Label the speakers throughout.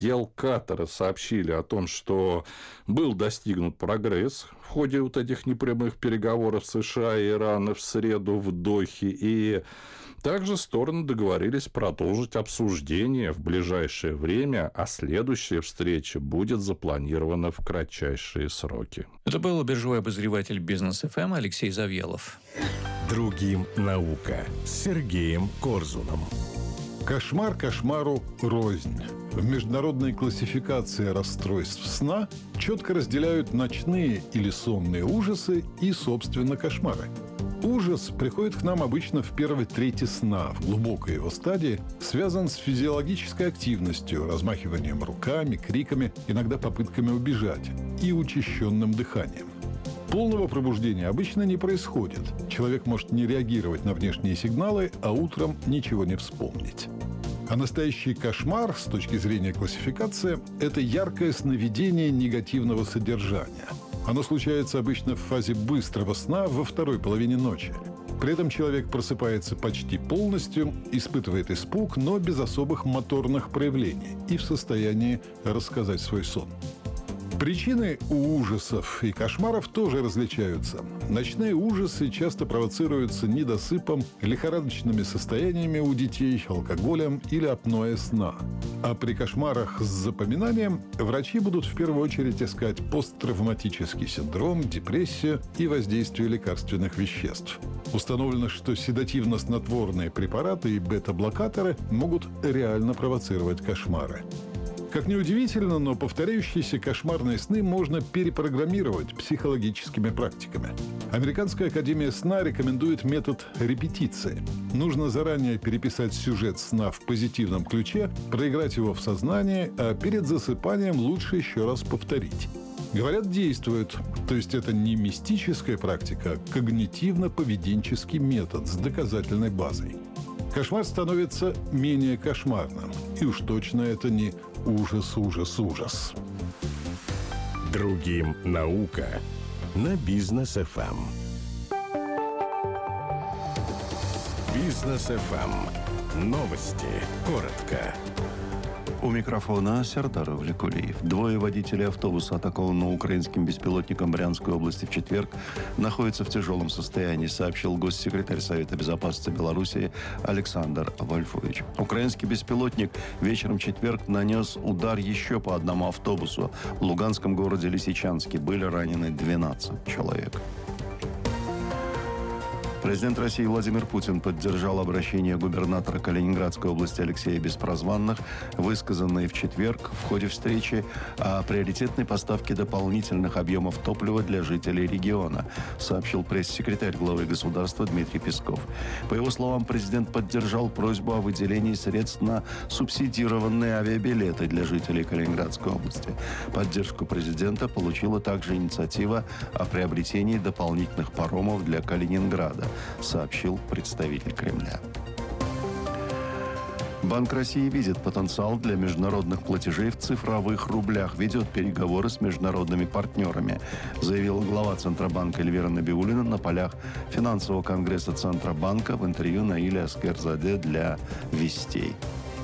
Speaker 1: Елкаторы сообщили о том, что был достигнут прогресс в ходе вот этих непрямых переговоров США и Ирана в среду в Дохе, и также стороны договорились продолжить обсуждение в ближайшее время, а следующая встреча будет запланирована в кратчайшие сроки.
Speaker 2: Это был биржевой обозреватель Бизнес ФМ Алексей Завьялов.
Speaker 3: Другим наука с Сергеем Корзуном.
Speaker 4: Кошмар кошмару рознь. В международной классификации расстройств сна четко разделяют ночные или сонные ужасы и, собственно, кошмары. Ужас приходит к нам обычно в первой трети сна, в глубокой его стадии, связан с физиологической активностью, размахиванием руками, криками, иногда попытками убежать и учащенным дыханием. Полного пробуждения обычно не происходит. Человек может не реагировать на внешние сигналы, а утром ничего не вспомнить. А настоящий кошмар, с точки зрения классификации, это яркое сновидение негативного содержания. Оно случается обычно в фазе быстрого сна во второй половине ночи. При этом человек просыпается почти полностью, испытывает испуг, но без особых моторных проявлений и в состоянии рассказать свой сон. Причины у ужасов и кошмаров тоже различаются. Ночные ужасы часто провоцируются недосыпом, лихорадочными состояниями у детей, алкоголем или апноэ сна. А при кошмарах с запоминанием врачи будут в первую очередь искать посттравматический синдром, депрессию и воздействие лекарственных веществ. Установлено, что седативно-снотворные препараты и бета-блокаторы могут реально провоцировать кошмары. Как ни удивительно, но повторяющиеся кошмарные сны можно перепрограммировать психологическими практиками. Американская академия сна рекомендует метод репетиции. Нужно заранее переписать сюжет сна в позитивном ключе, проиграть его в сознании, а перед засыпанием лучше еще раз повторить. Говорят, действует. То есть это не мистическая практика, а когнитивно-поведенческий метод с доказательной базой. Кошмар становится менее кошмарным. И уж точно это не ужас, ужас, ужас.
Speaker 3: Другим наука на Бизнес ФМ. Бизнес ФМ. Новости. Коротко.
Speaker 5: У микрофона Сердар Влекулиев. Двое водителей автобуса, атакованного украинским беспилотником в Брянской области в четверг, находятся в тяжелом состоянии, сообщил госсекретарь Совета безопасности Беларуси Александр Вольфович. Украинский беспилотник вечером в четверг нанес удар еще по одному автобусу. В луганском городе Лисичанске были ранены 12 человек. Президент России Владимир Путин поддержал обращение губернатора Калининградской области Алексея Беспрозванных, высказанное в четверг в ходе встречи о приоритетной поставке дополнительных объемов топлива для жителей региона, сообщил пресс-секретарь главы государства Дмитрий Песков. По его словам, президент поддержал просьбу о выделении средств на субсидированные авиабилеты для жителей Калининградской области. Поддержку президента получила также инициатива о приобретении дополнительных паромов для Калининграда, сообщил представитель Кремля. Банк России видит потенциал для международных платежей в цифровых рублях, ведет переговоры с международными партнерами, заявила глава Центробанка Эльвира Набиуллина на полях финансового конгресса Центробанка в интервью Наиле Аскерзаде для «Вестей».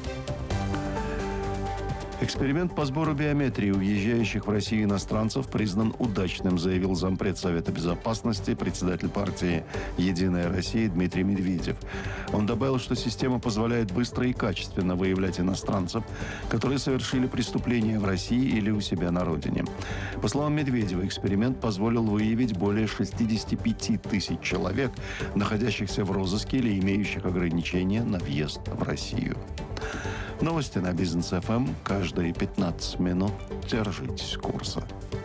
Speaker 5: Эксперимент по сбору биометрии у въезжающих в Россию иностранцев признан удачным, заявил зампред Совета безопасности, председатель партии «Единая Россия» Дмитрий Медведев. Он добавил, что система позволяет быстро и качественно выявлять иностранцев, которые совершили преступления в России или у себя на родине. По словам Медведева, эксперимент позволил выявить более 65 тысяч человек, находящихся в розыске или имеющих ограничения на въезд в Россию. Новости на Бизнес ФМ. Каждые 15 минут держитесь курса.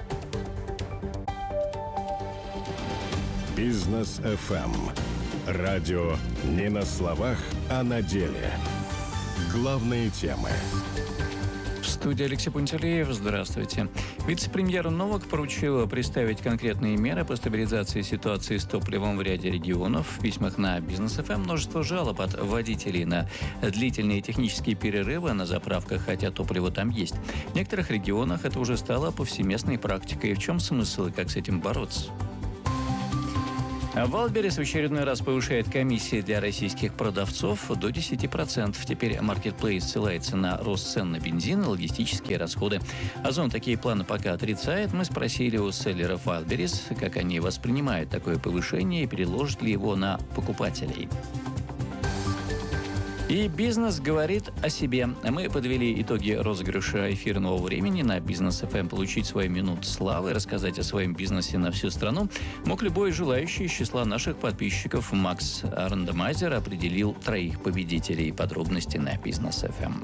Speaker 3: Бизнес ФМ. Радио не на словах, а на деле. Главные темы.
Speaker 2: В студии Алексей Пантелеев. Здравствуйте. Вице-премьер Новак поручил представить конкретные меры по стабилизации ситуации с топливом в ряде регионов. В письмах на Бизнес ФМ множество жалоб от водителей на длительные технические перерывы на заправках, хотя топливо там есть. В некоторых регионах это уже стало повсеместной практикой. В чем смысл и как с этим бороться? Wildberries в очередной раз повышает комиссии для российских продавцов до 10%. Теперь маркетплейс ссылается на рост цен на бензин и логистические расходы. Озон такие планы пока отрицает. Мы спросили у селлеров Wildberries, как они воспринимают такое повышение и переложат ли его на покупателей. И бизнес говорит о себе. Мы подвели итоги розыгрыша эфирного времени на Бизнес FM. Получить свою минуту славы, рассказать о своем бизнесе на всю страну мог любой желающий из числа наших подписчиков. Макс Рандомайзер определил 3 победителей. Подробности на Бизнес FM.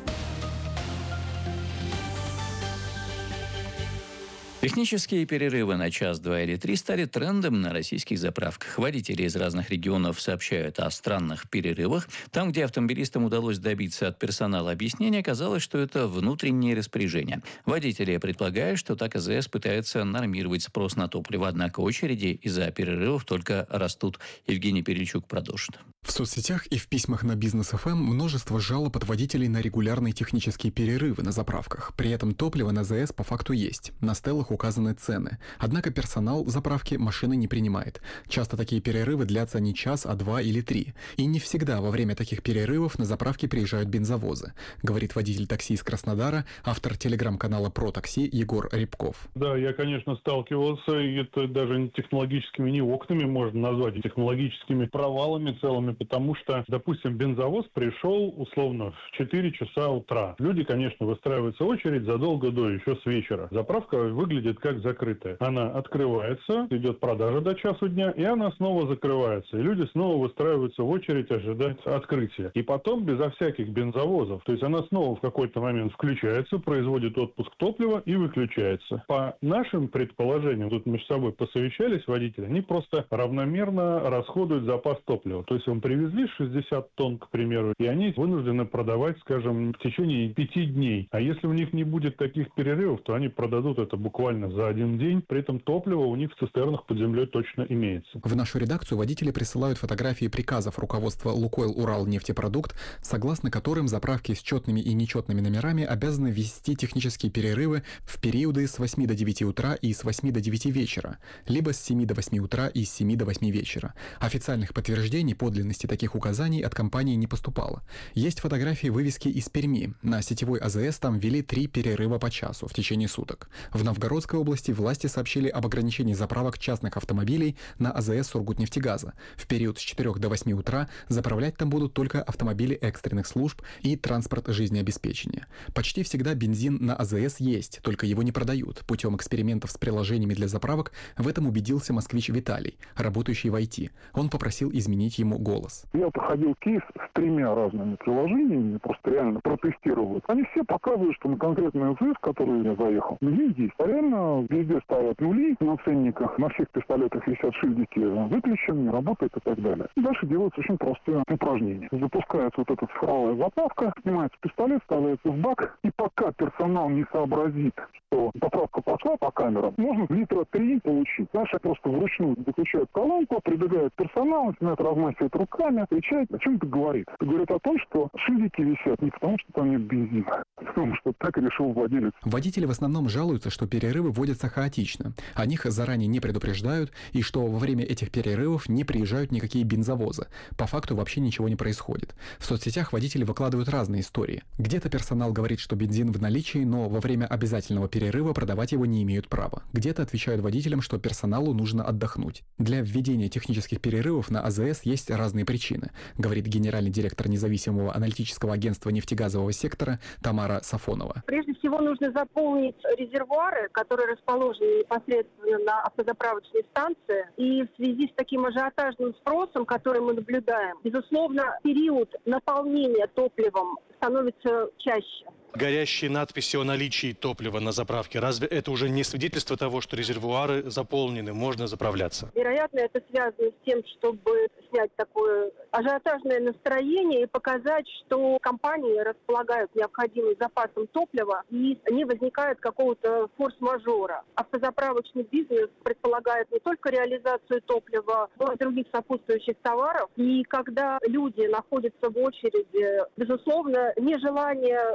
Speaker 2: Технические перерывы на час, 2 или 3 стали трендом на российских заправках. Водители из разных регионов сообщают о странных перерывах. Там, где автомобилистам удалось добиться от персонала объяснения, оказалось, что это внутреннее распоряжение. Водители предполагают, что так АЗС пытается нормировать спрос на топливо, однако очереди из-за перерывов только растут. Евгений Перельчук продолжит.
Speaker 6: В соцсетях и в письмах на Бизнес ФМ множество жалоб от водителей на регулярные технические перерывы на заправках. При этом топливо на АЗС по факту есть. На стеллах указаны цены. Однако персонал заправки машины не принимает. Часто такие перерывы длятся не час, а 2 или 3. И не всегда во время таких перерывов на заправке приезжают бензовозы, говорит водитель такси из Краснодара, автор телеграм-канала «Про такси» Егор Рябков.
Speaker 7: Да, я, конечно, сталкивался, и это даже не технологическими, не окнами можно назвать, а технологическими провалами целыми, потому что, допустим, бензовоз пришел условно в 4 часа утра. Люди, конечно, выстраиваются в очередь задолго до, еще с вечера. Заправка выглядит как закрытая. Она открывается, идет продажа до часу дня, и она снова закрывается. И люди снова выстраиваются в очередь ожидать открытия. И потом безо всяких бензовозов. То есть она снова в какой-то момент включается, производит отпуск топлива и выключается. По нашим предположениям, тут между собой посовещались водители, они просто равномерно расходуют запас топлива. То есть им привезли 60 тонн, к примеру, и они вынуждены продавать, скажем, в течение 5 дней. А если у них не будет таких перерывов, то они продадут это буквально за 1 день. При этом топливо у них в цистернах под землей точно имеется.
Speaker 6: В нашу редакцию водители присылают фотографии приказов руководства «Лукойл Уралнефтепродукт», согласно которым заправки с четными и нечетными номерами обязаны ввести технические перерывы в периоды с 8 до 9 утра и с 8 до 9 вечера, либо с 7 до 8 утра и с 7 до 8 вечера. Официальных подтверждений подлинности таких указаний от компании не поступало. Есть фотографии вывески из Перми. На сетевой АЗС там ввели 3 перерыва по часу в течение суток. В Новгородской области власти сообщили об ограничении заправок частных автомобилей на АЗС Сургутнефтегаза. В период с 4 до 8 утра заправлять там будут только автомобили экстренных служб и транспорт жизнеобеспечения. Почти всегда бензин на АЗС есть, только его не продают. Путем экспериментов с приложениями для заправок в этом убедился москвич Виталий, работающий в IT. Он попросил изменить ему голос.
Speaker 8: Я проходил кейс с 3 разными приложениями, просто реально протестировал. Они все показывают, что на конкретный АЗС, в который я заехал, бензин есть. Реально везде ставят нули на ценниках, на всех пистолетах висят шильдики выключен, не работает и так далее. И дальше делается очень простое упражнение. Запускается вот эта цифровая заправка, снимается пистолет, ставится в бак, и пока персонал не сообразит, что заправка пошла по камерам, можно литра 3 получить. Наши просто вручную выключают колонку, прибегает персонал, начинает размахивать руками, кричать. О чем это говорит? Это говорит о том, что шильдики висят не потому, что там нет бензина, а потому что так решил владелец.
Speaker 6: Водители в основном жалуются, что перерывы вводятся хаотично. О них заранее не предупреждают, и что во время этих перерывов не приезжают никакие бензовозы. По факту вообще ничего не происходит. В соцсетях водители выкладывают разные истории. Где-то персонал говорит, что бензин в наличии, но во время обязательного перерыва продавать его не имеют права. Где-то отвечают водителям, что персоналу нужно отдохнуть. Для введения технических перерывов на АЗС есть разные причины, говорит генеральный директор независимого аналитического агентства нефтегазового сектора Тамара Сафонова.
Speaker 9: Прежде всего нужно заполнить резервуары, которые расположены непосредственно на автозаправочной станции. И в связи с таким ажиотажным спросом, который мы наблюдаем, безусловно, период наполнения топливом становится чаще.
Speaker 10: Горящие надписи о наличии топлива на заправке, разве это уже не свидетельство того, что резервуары заполнены, можно заправляться?
Speaker 9: Вероятно, это связано с тем, чтобы снять такое ажиотажное настроение и показать, что компании располагают необходимым запасом топлива и не возникает какого-то форс-мажора. Автозаправочный бизнес предполагает не только реализацию топлива, но и других сопутствующих товаров. И когда люди находятся в очереди, безусловно, нежелание напрашиваться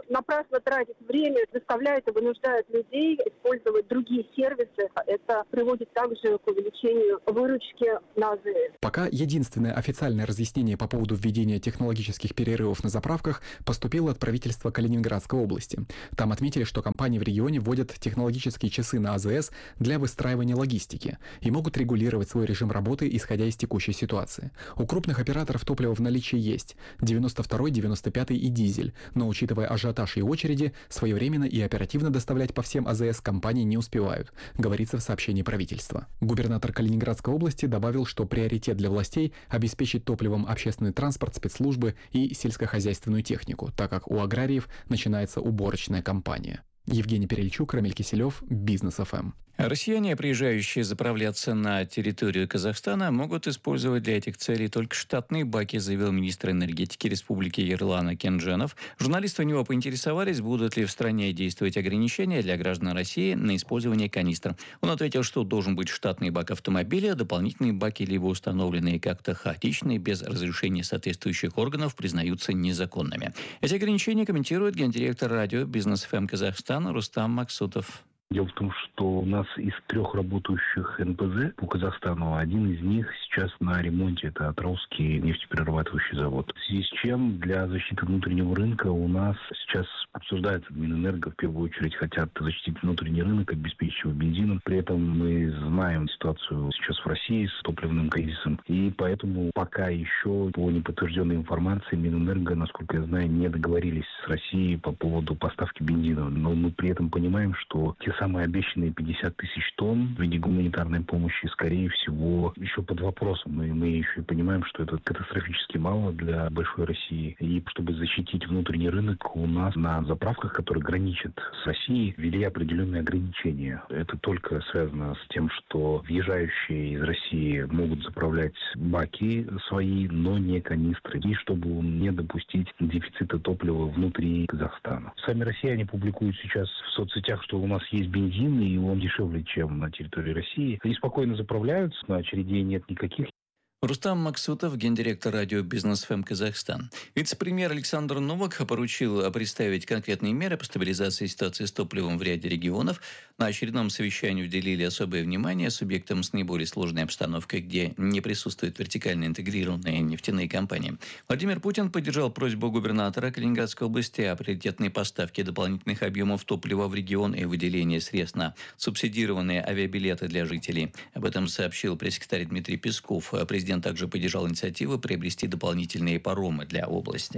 Speaker 9: напрасно тратит время, заставляет и вынуждает людей использовать другие сервисы. Это приводит также к увеличению выручки на АЗС.
Speaker 6: Пока единственное официальное разъяснение по поводу введения технологических перерывов на заправках поступило от правительства Калининградской области. Там отметили, что компании в регионе вводят технологические часы на АЗС для выстраивания логистики и могут регулировать свой режим работы, исходя из текущей ситуации. У крупных операторов топливо в наличии есть 92-й, 95-й и дизель, но учитывая ажиотаж и очереди, своевременно и оперативно доставлять по всем АЗС компании не успевают, говорится в сообщении правительства. Губернатор Калининградской области добавил, что приоритет для властей – обеспечить топливом общественный транспорт, спецслужбы и сельскохозяйственную технику, так как у аграриев начинается уборочная кампания. Евгений Перельчук, Рамиль Киселев, Бизнес ФМ.
Speaker 2: Россияне, приезжающие заправляться на территорию Казахстана, могут использовать для этих целей только штатные баки, заявил министр энергетики Республики Ерлан Акенджанов. Журналисты у него поинтересовались, будут ли в стране действовать ограничения для граждан России на использование канистр. Он ответил, что должен быть штатный бак автомобиля, дополнительные баки, либо установленные как-то хаотично, без разрешения соответствующих органов, признаются незаконными. Эти ограничения комментирует гендиректор радио «Бизнес ФМ Казахстан» Рустам Максутов.
Speaker 11: Дело в том, что у нас из 3 работающих НПЗ по Казахстану один из них сейчас на ремонте. Это Атырауский нефтеперерабатывающий завод. В связи с чем для защиты внутреннего рынка у нас сейчас обсуждается Минэнерго, в первую очередь хотят защитить внутренний рынок, обеспечить его бензином. При этом мы знаем ситуацию сейчас в России с топливным кризисом. И поэтому пока еще по неподтвержденной информации Минэнерго, насколько я знаю, не договорились с Россией по поводу поставки бензина. Но мы при этом понимаем, что те самые обещанные 50 тысяч тонн в виде гуманитарной помощи, скорее всего, еще под вопросом. И мы еще и понимаем, что это катастрофически мало для большой России. И чтобы защитить внутренний рынок, у нас на заправках, которые граничат с Россией, ввели определенные ограничения. Это только связано с тем, что въезжающие из России могут заправлять баки свои, но не канистры. И чтобы не допустить дефицита топлива внутри Казахстана. Сами россияне публикуют сейчас в соцсетях, что у нас есть бензин, и он дешевле, чем на территории России. И спокойно заправляются, очередей нет никаких.
Speaker 2: Рустам Максутов, гендиректор радио «Бизнес ФМ Казахстан». Вице-премьер Александр Новак поручил представить конкретные меры по стабилизации ситуации с топливом в ряде регионов. На очередном совещании уделили особое внимание субъектам с наиболее сложной обстановкой, где не присутствуют вертикально интегрированные нефтяные компании. Владимир Путин поддержал просьбу губернатора Калининградской области о приоритетной поставке дополнительных объемов топлива в регион и выделении средств на субсидированные авиабилеты для жителей. Об этом сообщил пресс-секретарь Дмитрий Песков. Президент также поддержал инициативу приобрести дополнительные паромы для области.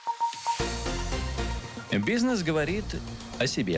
Speaker 2: Бизнес говорит о себе.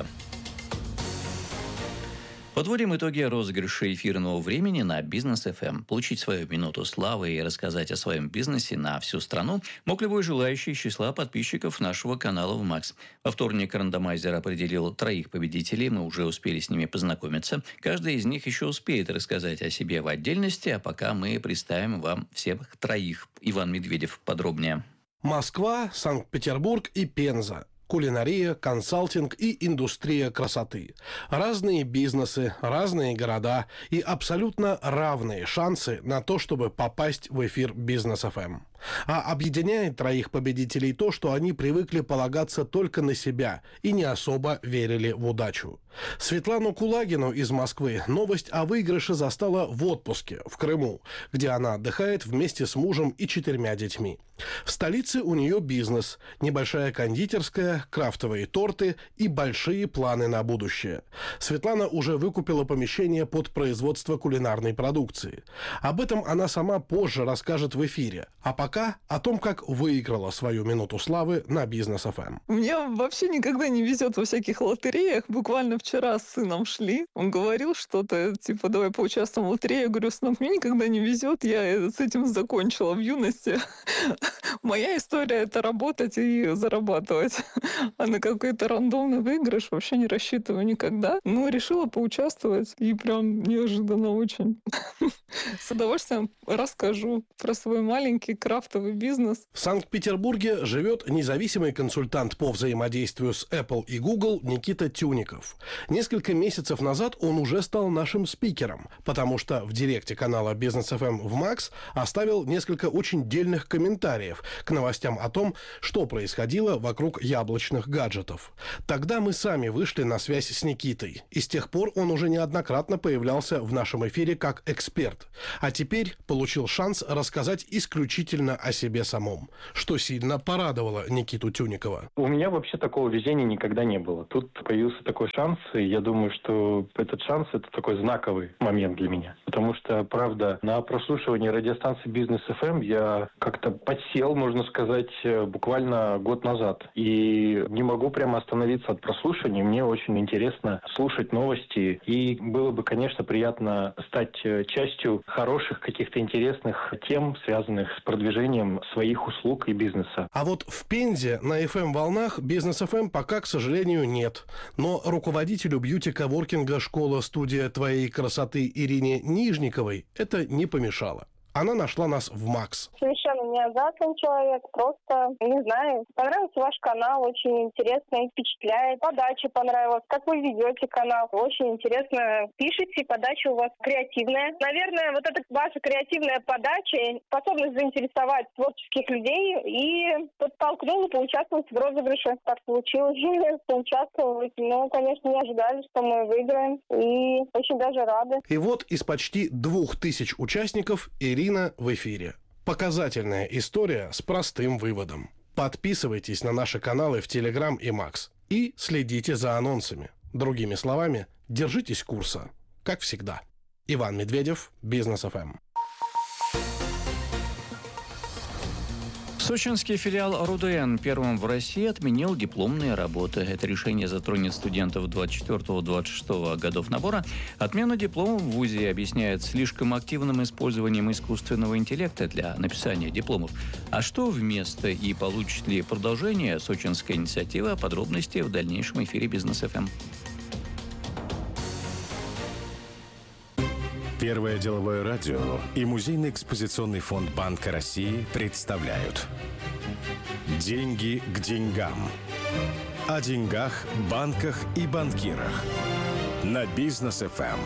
Speaker 2: Подводим итоги розыгрыша эфирного времени на Бизнес ФМ. Получить свою минуту славы и рассказать о своем бизнесе на всю страну мог любой желающий из числа подписчиков нашего канала в МАКС. Во вторник рандомайзер определил 3 победителей, мы уже успели с ними познакомиться. Каждый из них еще успеет рассказать о себе в отдельности, а пока мы представим вам всех 3. Иван Медведев подробнее.
Speaker 12: Москва, Санкт-Петербург и Пенза. Кулинария, консалтинг и индустрия красоты. Разные бизнесы, разные города и абсолютно равные шансы на то, чтобы попасть в эфир Бизнес ФМ. А объединяет 3 победителей то, что они привыкли полагаться только на себя и не особо верили в удачу. Светлану Кулагину из Москвы новость о выигрыше застала в отпуске в Крыму, где она отдыхает вместе с мужем и 4 детьми. В столице у нее бизнес, небольшая кондитерская, крафтовые торты и большие планы на будущее. Светлана уже выкупила помещение под производство кулинарной продукции. Об этом она сама позже расскажет в эфире. А пока о том, как выиграла свою минуту славы на Бизнес ФМ.
Speaker 13: Мне вообще никогда не везет во всяких лотереях. Буквально вчера с сыном шли. Он говорил что-то, типа, давай поучаствуем в лотерее. Я говорю, сынок, мне никогда не везет. Я с этим закончила в юности. Моя история — это работать и зарабатывать. А на какой-то рандомный выигрыш вообще не рассчитываю никогда. Но решила поучаствовать. И прям неожиданно очень. С удовольствием расскажу про свой маленький крафт крафтовый бизнес.
Speaker 12: В Санкт-Петербурге живет независимый консультант по взаимодействию с Apple и Google Никита Тюников. Несколько месяцев назад он уже стал нашим спикером, потому что в директе канала Business FM в Max оставил несколько очень дельных комментариев к новостям о том, что происходило вокруг яблочных гаджетов. Тогда мы сами вышли на связь с Никитой, и с тех пор он уже неоднократно появлялся в нашем эфире как эксперт. А теперь получил шанс рассказать исключительно о себе самом, что сильно порадовало Никиту Тюникова.
Speaker 14: У меня вообще такого везения никогда не было. Тут появился такой шанс, и я думаю, что этот шанс – это такой знаковый момент для меня. Потому что, правда, на прослушивании радиостанции Business FM я как-то подсел, можно сказать, буквально год назад. И не могу прямо остановиться от прослушивания. Мне очень интересно слушать новости. И было бы, конечно, приятно стать частью хороших, каких-то интересных тем, связанных с продвижением своих услуг и бизнеса.
Speaker 12: А вот в Пензе на FM-волнах Business FM пока, к сожалению, нет. Но руководителю бьюти-коворкинга «Школа-студия твоей красоты» Ирине Нижниковой это не помешало. Она нашла нас в Max.
Speaker 15: Совершенно не азартный человек, просто, не знаю, понравился ваш канал, очень интересно и впечатляет. Подача понравилась, как вы ведете канал, очень интересно пишете, подача у вас креативная. Наверное, вот эта ваша креативная подача способна заинтересовать творческих людей и подтолкнула поучаствовать в розыгрыше. Так получилось, поучаствовать. Но, конечно, не ожидали, что мы выиграем, и очень даже рады.
Speaker 12: И вот из почти 2000 участников Ирина в эфире. Показательная история с простым выводом. Подписывайтесь на наши каналы в Telegram и Max и следите за анонсами. Другими словами, держитесь курса, как всегда. Иван Медведев, Business FM.
Speaker 2: Сочинский филиал РУДН первым в России отменил дипломные работы. Это решение затронет студентов 24-26 годов набора. Отмену диплома в ВУЗе объясняют слишком активным использованием искусственного интеллекта для написания дипломов. А что вместо и получит ли продолжение сочинская инициатива? Подробности в дальнейшем эфире Business FM.
Speaker 3: Первое деловое радио и Музейный экспозиционный фонд Банка России представляют «Деньги к деньгам». О деньгах, банках и банкирах. На Business FM.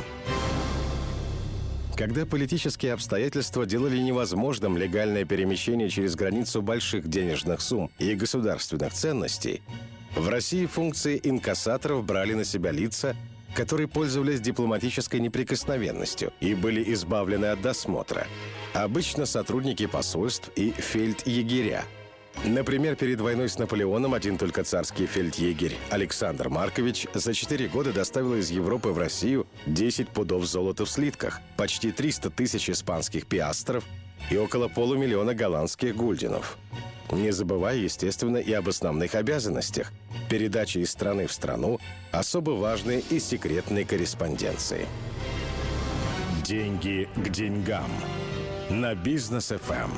Speaker 3: Когда политические обстоятельства делали невозможным легальное перемещение через границу больших денежных сумм и государственных ценностей, в России функции инкассаторов брали на себя лица, которые пользовались дипломатической неприкосновенностью и были избавлены от досмотра. Обычно сотрудники посольств и фельдъегеря. Например, перед войной с Наполеоном один только царский фельдъегерь Александр Маркович за 4 года доставил из Европы в Россию 10 пудов золота в слитках, почти 300 тысяч испанских пиастров и около полумиллиона голландских гульденов. Не забывая, естественно, и об основных обязанностях – передаче из страны в страну особо важной и секретной корреспонденции. Деньги к деньгам. На Business FM.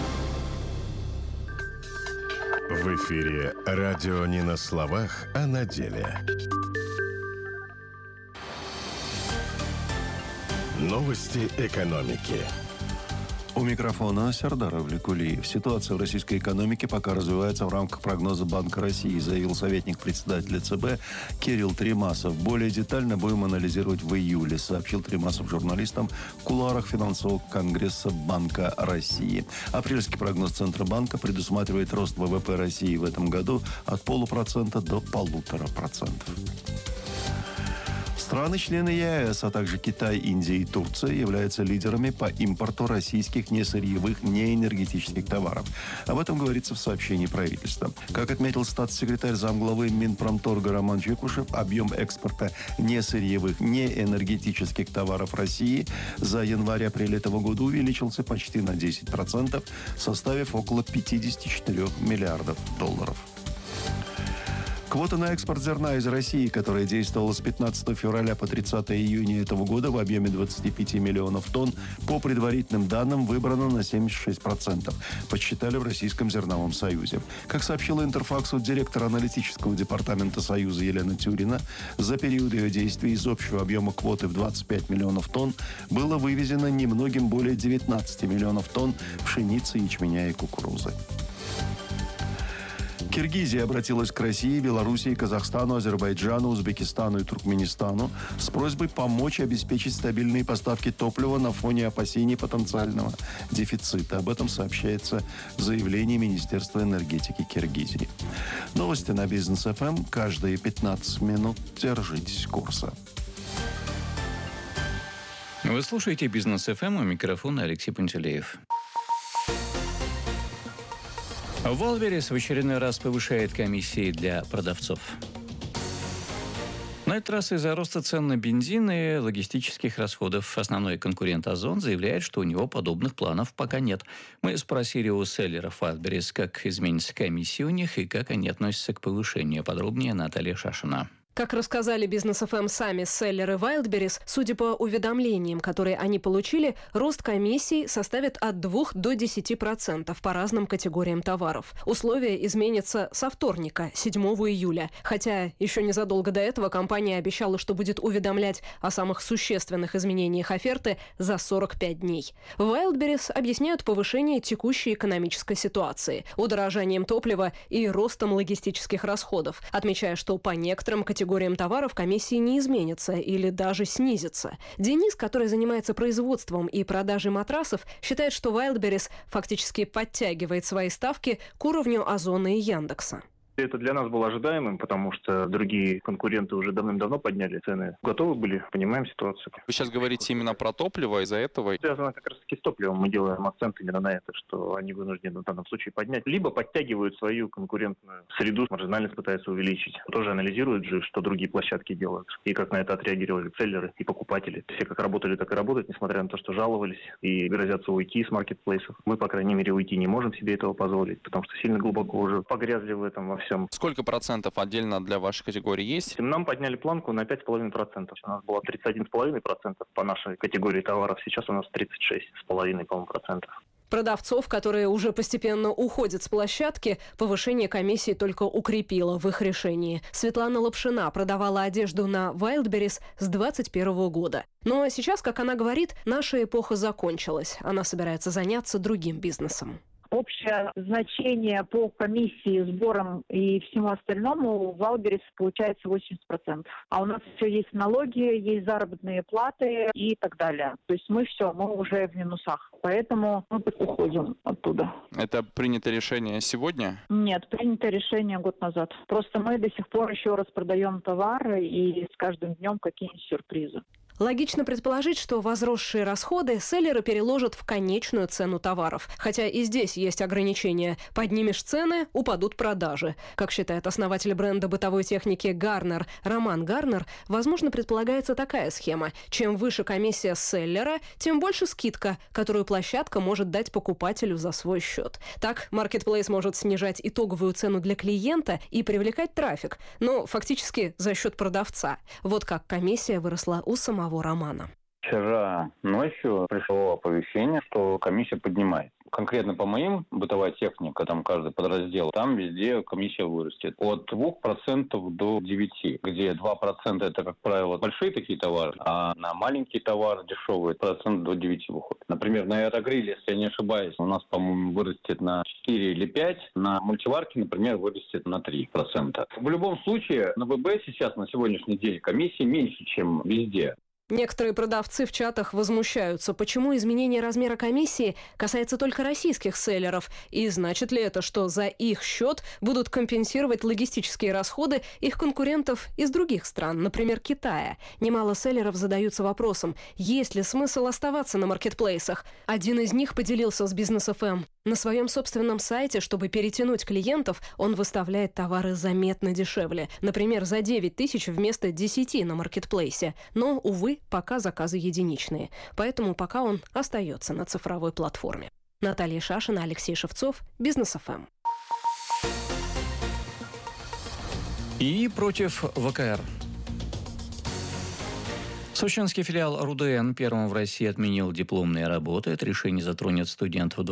Speaker 3: В эфире радио не на словах, а на деле. Новости экономики.
Speaker 5: У микрофона Сардар Авликулиев. Ситуация в российской экономике пока развивается в рамках прогноза Банка России, заявил советник председателя ЦБ Кирилл Тремасов. Более детально будем анализировать в июле, сообщил Тремасов журналистам в кулуарах финансового конгресса Банка России. Апрельский прогноз Центробанка предусматривает рост ВВП России в этом году от 0,5% до 1,5%. Страны-члены ЕАЭС, а также Китай, Индия и Турция являются лидерами по импорту российских несырьевых, неэнергетических товаров. Об этом говорится в сообщении правительства. Как отметил статс-секретарь замглавы Минпромторга Роман Чекушев, объем экспорта несырьевых, неэнергетических товаров России за январь-апрель этого года увеличился почти на 10%, составив около $54 миллиардов. Квота на экспорт зерна из России, которая действовала с 15 февраля по 30 июня этого года в объеме 25 миллионов тонн, по предварительным данным выбрана на 76%, подсчитали в Российском зерновом союзе. Как сообщила Интерфаксу директор аналитического департамента Союза Елена Тюрина, за период ее действия из общего объема квоты в 25 миллионов тонн было вывезено немногим более 19 миллионов тонн пшеницы, ячменя и кукурузы. Киргизия обратилась к России, Белоруссии, Казахстану, Азербайджану, Узбекистану и Туркменистану с просьбой помочь обеспечить стабильные поставки топлива на фоне опасений потенциального дефицита. Об этом сообщается в заявлении Министерства энергетики Киргизии. Новости на Бизнес ФМ. Каждые 15 минут держитесь курса.
Speaker 2: Вы слушаете Бизнес ФМ, у микрофона Алексей Пантелеев. Wildberries в очередной раз повышает комиссии для продавцов. На этот раз из-за роста цен на бензин и логистических расходов основной конкурент «Озон» заявляет, что у него подобных планов пока нет. Мы спросили у селлеров Wildberries, как изменится комиссия у них и как они относятся к повышению. Подробнее Наталья Шашина.
Speaker 16: Как рассказали Бизнес ФМ сами селлеры Wildberries, судя по уведомлениям, которые они получили, рост комиссий составит от 2 до 10% по разным категориям товаров. Условия изменятся со вторника, 7 июля. Хотя еще незадолго до этого компания обещала, что будет уведомлять о самых существенных изменениях оферты за 45 дней. Wildberries объясняют повышение текущей экономической ситуации, удорожанием топлива и ростом логистических расходов, отмечая, что по некоторым категориям товаров комиссии не изменятся или даже снизятся. Денис, который занимается производством и продажей матрасов, считает, что Wildberries фактически подтягивает свои ставки к уровню Озона и Яндекса.
Speaker 17: Это для нас было ожидаемым, потому что другие конкуренты уже давным-давно подняли цены. Готовы были, понимаем ситуацию.
Speaker 18: Вы сейчас говорите именно про топливо, из-за этого?
Speaker 17: Связано как раз-таки с топливом. Мы делаем акцент именно на это, что они вынуждены в данном случае поднять. Либо подтягивают свою конкурентную среду, маржинальность пытаются увеличить. Тоже анализируют же, что другие площадки делают. И как на это отреагировали селлеры и покупатели. Все как работали, так и работают, несмотря на то, что жаловались и грозятся уйти с маркетплейсов. Мы, по крайней мере, уйти не можем себе этого позволить, потому что сильно глубоко уже погрязли в этом во всем.
Speaker 18: Сколько процентов отдельно для вашей категории есть?
Speaker 17: Нам подняли планку на 5,5%. У нас было 31,5% по нашей категории товаров. Сейчас у нас 36,5%, по-моему, процентов.
Speaker 16: Продавцов, которые уже постепенно уходят с площадки, повышение комиссии только укрепило в их решении. Светлана Лапшина продавала одежду на Wildberries с 2021 года. Но сейчас, как она говорит, наша эпоха закончилась. Она собирается заняться другим бизнесом.
Speaker 19: Общее значение по комиссии, сборам и всему остальному в Wildberries получается 80%. А у нас еще есть налоги, есть заработные платы и так далее. То есть мы уже в минусах. Поэтому мы уходим оттуда.
Speaker 18: Это принято решение сегодня?
Speaker 19: Нет, принято решение год назад. Просто мы до сих пор еще раз продаем товары и с каждым днем какие-нибудь сюрпризы.
Speaker 16: Логично предположить, что возросшие расходы селлеры переложат в конечную цену товаров. Хотя и здесь есть ограничения. Поднимешь цены – упадут продажи. Как считает основатель бренда бытовой техники Гарнер Роман Гарнер, возможно, предполагается такая схема. Чем выше комиссия селлера, тем больше скидка, которую площадка может дать покупателю за свой счет. Так, маркетплейс может снижать итоговую цену для клиента и привлекать трафик, но фактически за счет продавца. Вот как комиссия выросла у самого Романа.
Speaker 20: Вчера ночью пришло оповещение, что комиссия поднимает. Конкретно по моим, бытовая техника, там каждый подраздел, там везде комиссия вырастет. От 2% до 9%, где 2% это, как правило, большие такие товары, а на маленькие товары, дешевые, процент до 9% выходит. Например, на аэрогриле, если я не ошибаюсь, у нас, по-моему, вырастет на 4 или 5%, на мультиварке, например, вырастет на 3%. В любом случае, на ВБ сейчас, на сегодняшний день, комиссии меньше, чем везде.
Speaker 16: Некоторые продавцы в чатах возмущаются, почему изменение размера комиссии касается только российских селлеров, и значит ли это, что за их счет будут компенсировать логистические расходы их конкурентов из других стран, например, Китая. Немало селлеров задаются вопросом, есть ли смысл оставаться на маркетплейсах. Один из них поделился с Бизнес ФМ. На своем собственном сайте, чтобы перетянуть клиентов, он выставляет товары заметно дешевле. Например, за 9 тысяч вместо 10 на маркетплейсе. Но, увы, пока заказы единичные. Поэтому пока он остается на цифровой платформе. Наталья Шашина, Алексей Шевцов, Бизнес ФМ.
Speaker 2: И против ВКР. Сочинский филиал РУДН первым в России отменил дипломные работы. Это решение затронет студентов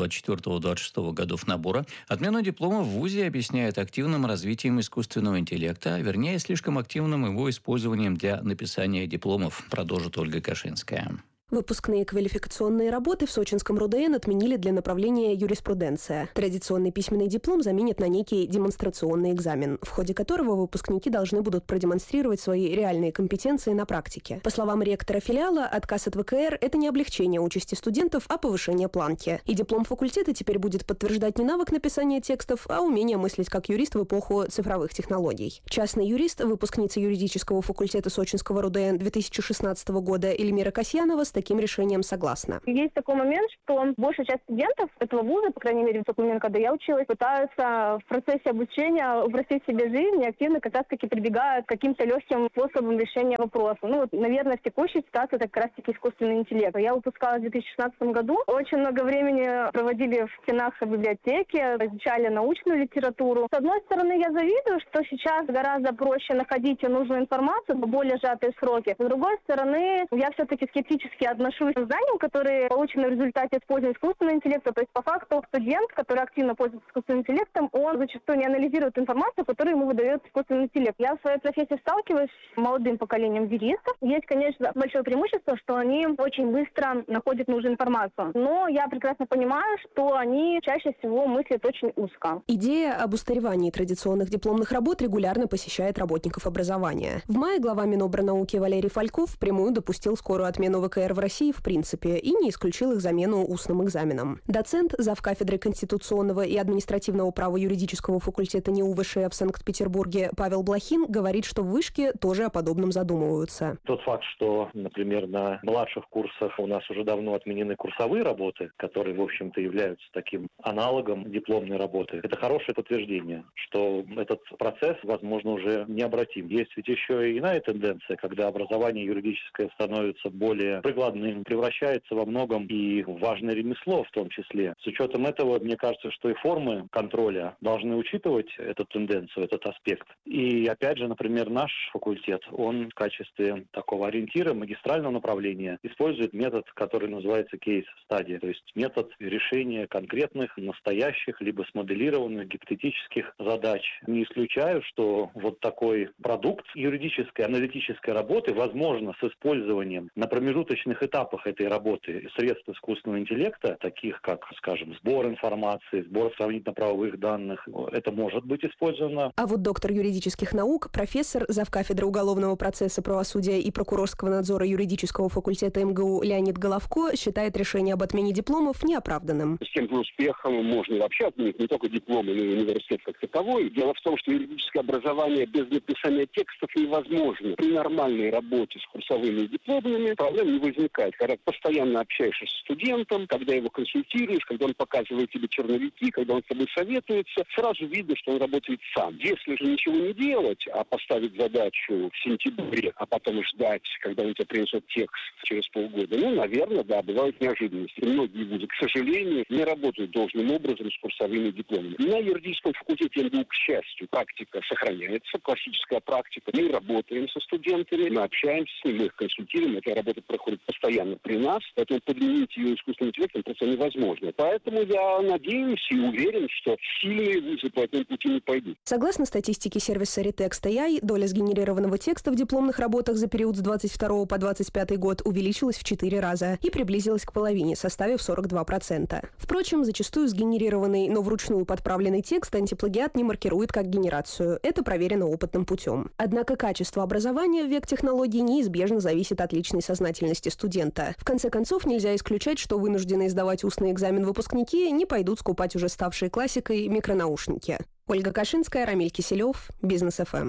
Speaker 2: 24-26 годов набора. Отмену диплома в ВУЗе объясняет активным развитием искусственного интеллекта, вернее, слишком активным его использованием для написания дипломов, продолжит Ольга Кашинская.
Speaker 19: Выпускные квалификационные работы в сочинском РУДН отменили для направления юриспруденция. Традиционный письменный диплом заменят на некий демонстрационный экзамен, в ходе которого выпускники должны будут продемонстрировать свои реальные компетенции на практике. По словам ректора филиала, отказ от ВКР – это не облегчение участи студентов, а повышение планки. И диплом факультета теперь будет подтверждать не навык написания текстов, а умение мыслить как юрист в эпоху цифровых технологий. Частный юрист, выпускница юридического факультета сочинского РУДН 2016 года Эльмира Касьянова с таким решением согласна.
Speaker 15: Есть такой момент, что большая часть студентов этого вуза, по крайней мере, в тот момент, когда я училась, пытаются в процессе обучения упростить себе жизнь и активно как раз-таки прибегают к каким-то легким способам решения вопроса. Наверное, в текущей ситуации это как раз-таки искусственный интеллект. Я выпускалась в 2016 году. Очень много времени проводили в стенах библиотеки, изучали научную литературу. С одной стороны, я завидую, что сейчас гораздо проще находить нужную информацию в более сжатые сроки. С другой стороны, я все-таки скептически отношусь к знаниям, которые получены в результате использования искусственного интеллекта. То есть, по факту, студент, который активно пользуется искусственным интеллектом, он зачастую не анализирует информацию, которую ему выдает искусственный интеллект. Я в своей профессии сталкиваюсь с молодым поколением юристов. Есть, конечно, большое преимущество, что они очень быстро находят нужную информацию. Но я прекрасно понимаю, что они чаще всего мыслят очень узко.
Speaker 19: Идея об устаревании традиционных дипломных работ регулярно посещает работников образования. В мае глава Минобрнауки Валерий Фальков впрямую допустил скорую отмену ВКР в России в принципе и не исключил их замену устным экзаменом. Доцент, завкафедры конституционного и административного права юридического факультета НИУ ВШЭ в Санкт-Петербурге Павел Блохин говорит, что в вышке тоже о подобном задумываются.
Speaker 21: Тот факт, что, например, на младших курсах у нас уже давно отменены курсовые работы, которые, в общем-то, являются таким аналогом дипломной работы, это хорошее подтверждение, что этот процесс, возможно, уже необратим. Есть ведь еще и иная тенденция, когда образование юридическое становится более прикладным, превращается во многом и в важное ремесло в том числе. С учетом этого, мне кажется, что и формы контроля должны учитывать эту тенденцию, этот аспект. И опять же, например, наш факультет, он в качестве такого ориентира магистрального направления использует метод, который называется кейс-стадия, то есть метод решения конкретных, настоящих, либо смоделированных гипотетических задач. Не исключаю, что вот такой продукт юридической, аналитической работы возможно с использованием на промежуточных этапах этой работы средств искусственного интеллекта, таких как, скажем, сбор информации, сбор сравнительно-правовых данных, это может быть использовано.
Speaker 19: А вот доктор юридических наук, профессор, завкафедры уголовного процесса, правосудия и прокурорского надзора юридического факультета МГУ Леонид Головко считает решение об отмене дипломов неоправданным.
Speaker 22: С тем же успехом можно вообще отменить не только диплом или университет как таковой. Дело в том, что юридическое образование без написания текстов невозможно. При нормальной работе с курсовыми дипломами проблем не возникает. Когда постоянно общаешься с студентом, когда его консультируешь, когда он показывает тебе черновики, когда он с тобой советуется, сразу видно, что он работает сам. Если же ничего не делать, а поставить задачу в сентябре, а потом ждать, когда он тебе принесет текст через полгода, наверное, да, бывают неожиданности. Многие вузы, к сожалению, не работают должным образом с курсовыми дипломами. На юридическом факультете МГУ, к счастью, практика сохраняется, классическая практика. Мы работаем со студентами, мы общаемся с ними, мы их консультируем, эта работа проходит постоянно при нас, поэтому подменить ее искусственным интеллектом просто невозможно. Поэтому я надеюсь и уверен, что сильные вузы по этому пути не пойдут.
Speaker 19: Согласно статистике сервиса Retext.ai, доля сгенерированного текста в дипломных работах за период с 22 по 25 год увеличилась в 4 раза и приблизилась к половине, составив 42%. Впрочем, зачастую сгенерированный, но вручную подправленный текст антиплагиат не маркирует как генерацию. Это проверено опытным путем. Однако качество образования в век технологий неизбежно зависит от личной сознательности студента. В конце концов, нельзя исключать, что вынужденные сдавать устный экзамен выпускники не пойдут скупать уже ставшие классикой микронаушники. Ольга Кашинская, Рамиль Киселев, Бизнес ФМ.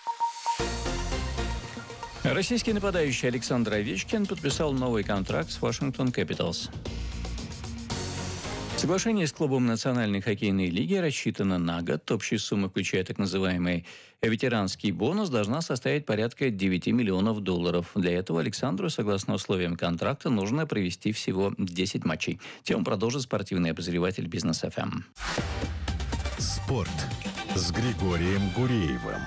Speaker 2: Российский нападающий Александр Овечкин подписал новый контракт с Washington Capitals. Соглашение с клубом Национальной хоккейной лиги рассчитано на год. Общая сумма, включая так называемый ветеранский бонус, должна составить порядка $9 миллионов. Для этого Александру, согласно условиям контракта, нужно провести всего 10 матчей. Тему продолжит спортивный обозреватель Бизнес ФМ.
Speaker 3: Спорт с Григорием Гуреевым.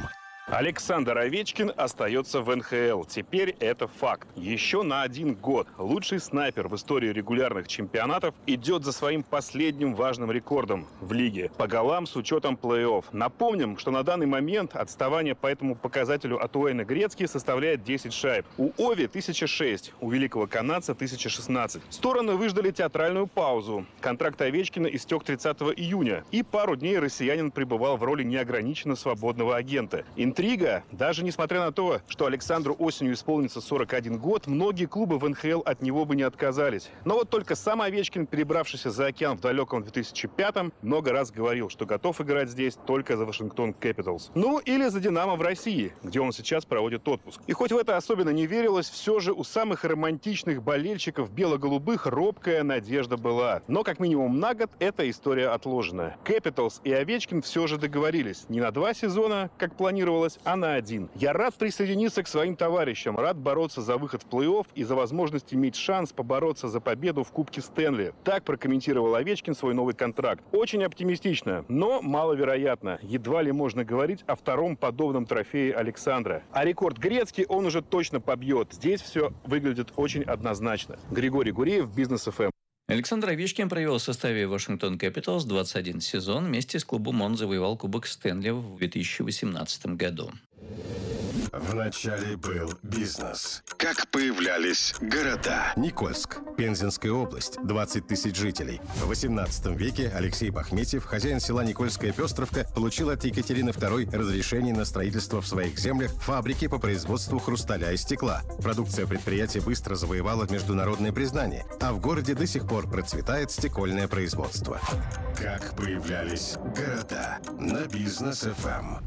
Speaker 1: Александр Овечкин остается в НХЛ. Теперь это факт. Еще на 1 год лучший снайпер в истории регулярных чемпионатов идет за своим последним важным рекордом в лиге по голам с учетом плей-офф. Напомним, что на данный момент отставание по этому показателю от Уэйна Грецки составляет 10 шайб. У Ови 1006, у великого канадца 1016. Стороны выждали театральную паузу. Контракт Овечкина истек 30 июня. И пару дней россиянин пребывал в роли неограниченно свободного агента. Интрига. Даже несмотря на то, что Александру осенью исполнится 41 год, многие клубы в НХЛ от него бы не отказались. Но вот только сам Овечкин, перебравшийся за океан в далеком 2005-м, много раз говорил, что готов играть здесь только за Вашингтон Кэпиталс. Ну, или за Динамо в России, где он сейчас проводит отпуск. И хоть в это особенно не верилось, все же у самых романтичных болельщиков бело-голубых робкая надежда была. Но как минимум на год эта история отложена. Кэпиталс и Овечкин все же договорились. Не на 2 сезона, как планировалось, а на 1. Я рад присоединиться к своим товарищам, рад бороться за выход в плей-офф и за возможность иметь шанс побороться за победу в Кубке Стэнли. Так прокомментировал Овечкин свой новый контракт. Очень оптимистично, но маловероятно. Едва ли можно говорить о втором подобном трофее Александра. А рекорд Грецки он уже точно побьет. Здесь все выглядит очень однозначно. Григорий Гуреев, Бизнес ФМ.
Speaker 2: Александр Овечкин провел в составе Вашингтон Кэпиталс 21 сезон. Вместе с клубом он завоевал Кубок Стэнли в 2018 году.
Speaker 3: Вначале был бизнес. Как появлялись города? Никольск, Пензенская область, 20 тысяч жителей. В 18 веке Алексей Бахметьев, хозяин села Никольская Пестровка, получил от Екатерины II разрешение на строительство в своих землях фабрики по производству хрусталя и стекла. Продукция предприятия быстро завоевала международное признание, а в городе до сих пор процветает стекольное производство. Как появлялись города? На Бизнес ФМ.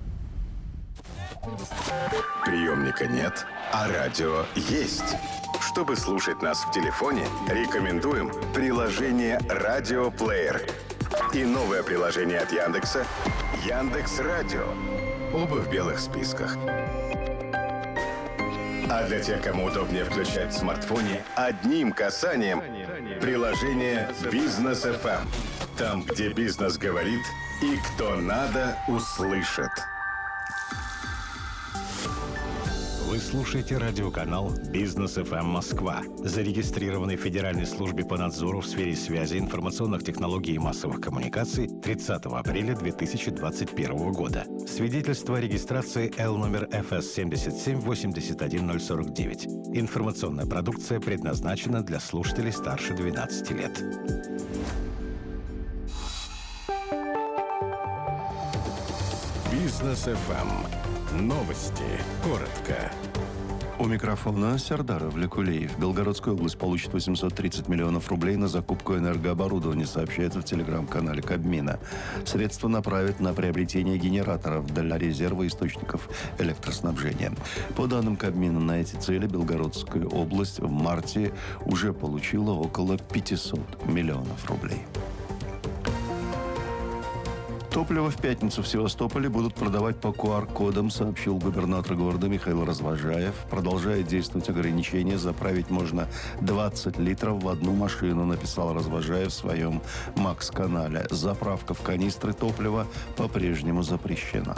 Speaker 3: Приемника нет, а радио есть. Чтобы слушать нас в телефоне, рекомендуем приложение «Радиоплеер» и новое приложение от Яндекса «Яндекс.Радио». Оба в белых списках. А для тех, кому удобнее включать в смартфоне одним касанием приложение «Бизнес ФМ». Там, где бизнес говорит и кто надо, услышит. Вы слушаете радиоканал «Бизнес ФМ Москва», зарегистрированный в Федеральной службе по надзору в сфере связи, информационных технологий и массовых коммуникаций 30 апреля 2021 года. Свидетельство о регистрации Л номер ФС 7781049. Информационная продукция предназначена для слушателей старше 12 лет. Бизнес ФМ. Новости. Коротко.
Speaker 5: У микрофона Сердар Влекулеев. Белгородская область получит 830 миллионов рублей на закупку энергооборудования, сообщается в телеграм-канале Кабмина. Средства направят на приобретение генераторов для резерва источников электроснабжения. По данным Кабмина, на эти цели Белгородская область в марте уже получила около 500 миллионов рублей. Топливо в пятницу в Севастополе будут продавать по QR-кодам, сообщил губернатор города Михаил Развожаев. Продолжает действовать ограничение. Заправить можно 20 литров в одну машину, написал Развожаев в своем Макс-канале. Заправка в канистры топлива по-прежнему запрещена.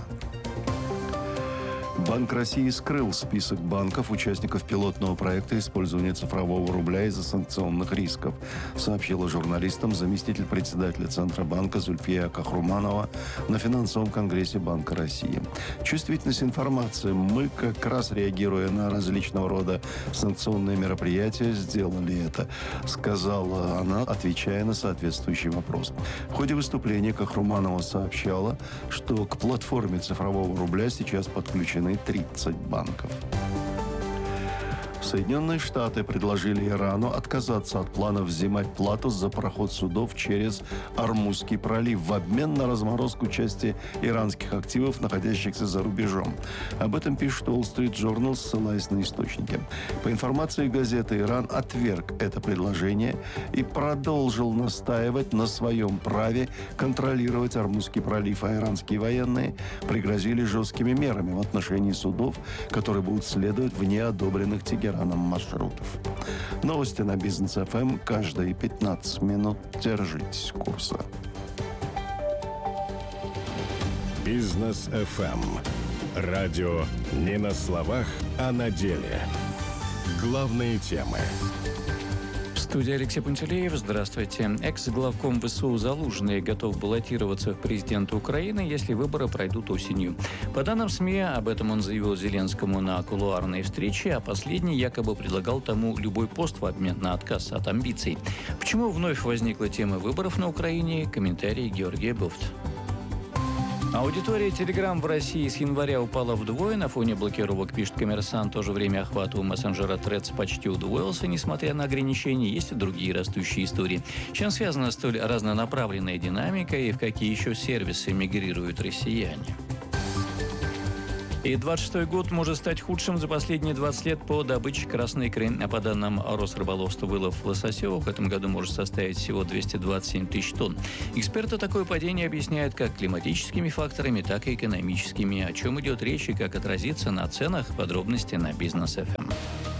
Speaker 5: Банк России скрыл список банков, участников пилотного проекта использования цифрового рубля из-за санкционных рисков, сообщила журналистам заместитель председателя Центробанка Зульфия Кахруманова на финансовом конгрессе Банка России. Чувствительность информации. Мы, как раз реагируя на различного рода санкционные мероприятия, сделали это, сказала она, отвечая на соответствующий вопрос. В ходе выступления Кахруманова сообщала, что к платформе цифрового рубля сейчас подключены 30 банков. Соединенные Штаты предложили Ирану отказаться от плана взимать плату за проход судов через Ормузский пролив в обмен на разморозку части иранских активов, находящихся за рубежом. Об этом пишет Wall Street Journal, ссылаясь на источники. По информации газеты, Иран отверг это предложение и продолжил настаивать на своем праве контролировать Ормузский пролив, а иранские военные пригрозили жесткими мерами в отношении судов, которые будут следовать в неодобренных Тегераном маршрутов. Новости на Бизнес ФМ каждые 15 минут. Держитесь курса.
Speaker 3: Бизнес ФМ. Радио не на словах, а на деле. Главные темы.
Speaker 2: В студии Алексей Пантелеев. Здравствуйте. Экс-главком ВСУ Залужный готов баллотироваться в президенты Украины, если выборы пройдут осенью. По данным СМИ, об этом он заявил Зеленскому на кулуарной встрече, а последний якобы предлагал тому любой пост в обмен на отказ от амбиций. Почему вновь возникла тема выборов на Украине? Комментарий Георгия Буфт. Аудитория Telegram в России с января упала вдвое на фоне блокировок, пишет «Коммерсант». В то же время охват у мессенджера Threads почти удвоился, несмотря на ограничения. Есть и другие растущие истории. С чем связана столь разнонаправленная динамика и в какие еще сервисы мигрируют россияне? И 26-й год может стать худшим за последние 20 лет по добыче красной икры. А по данным Росрыболовства, вылов лососевых в этом году может составить всего 227 тысяч тонн. Эксперты такое падение объясняют как климатическими факторами, так и экономическими. О чем идет речь и как отразится на ценах, подробности на Бизнес-ФМ.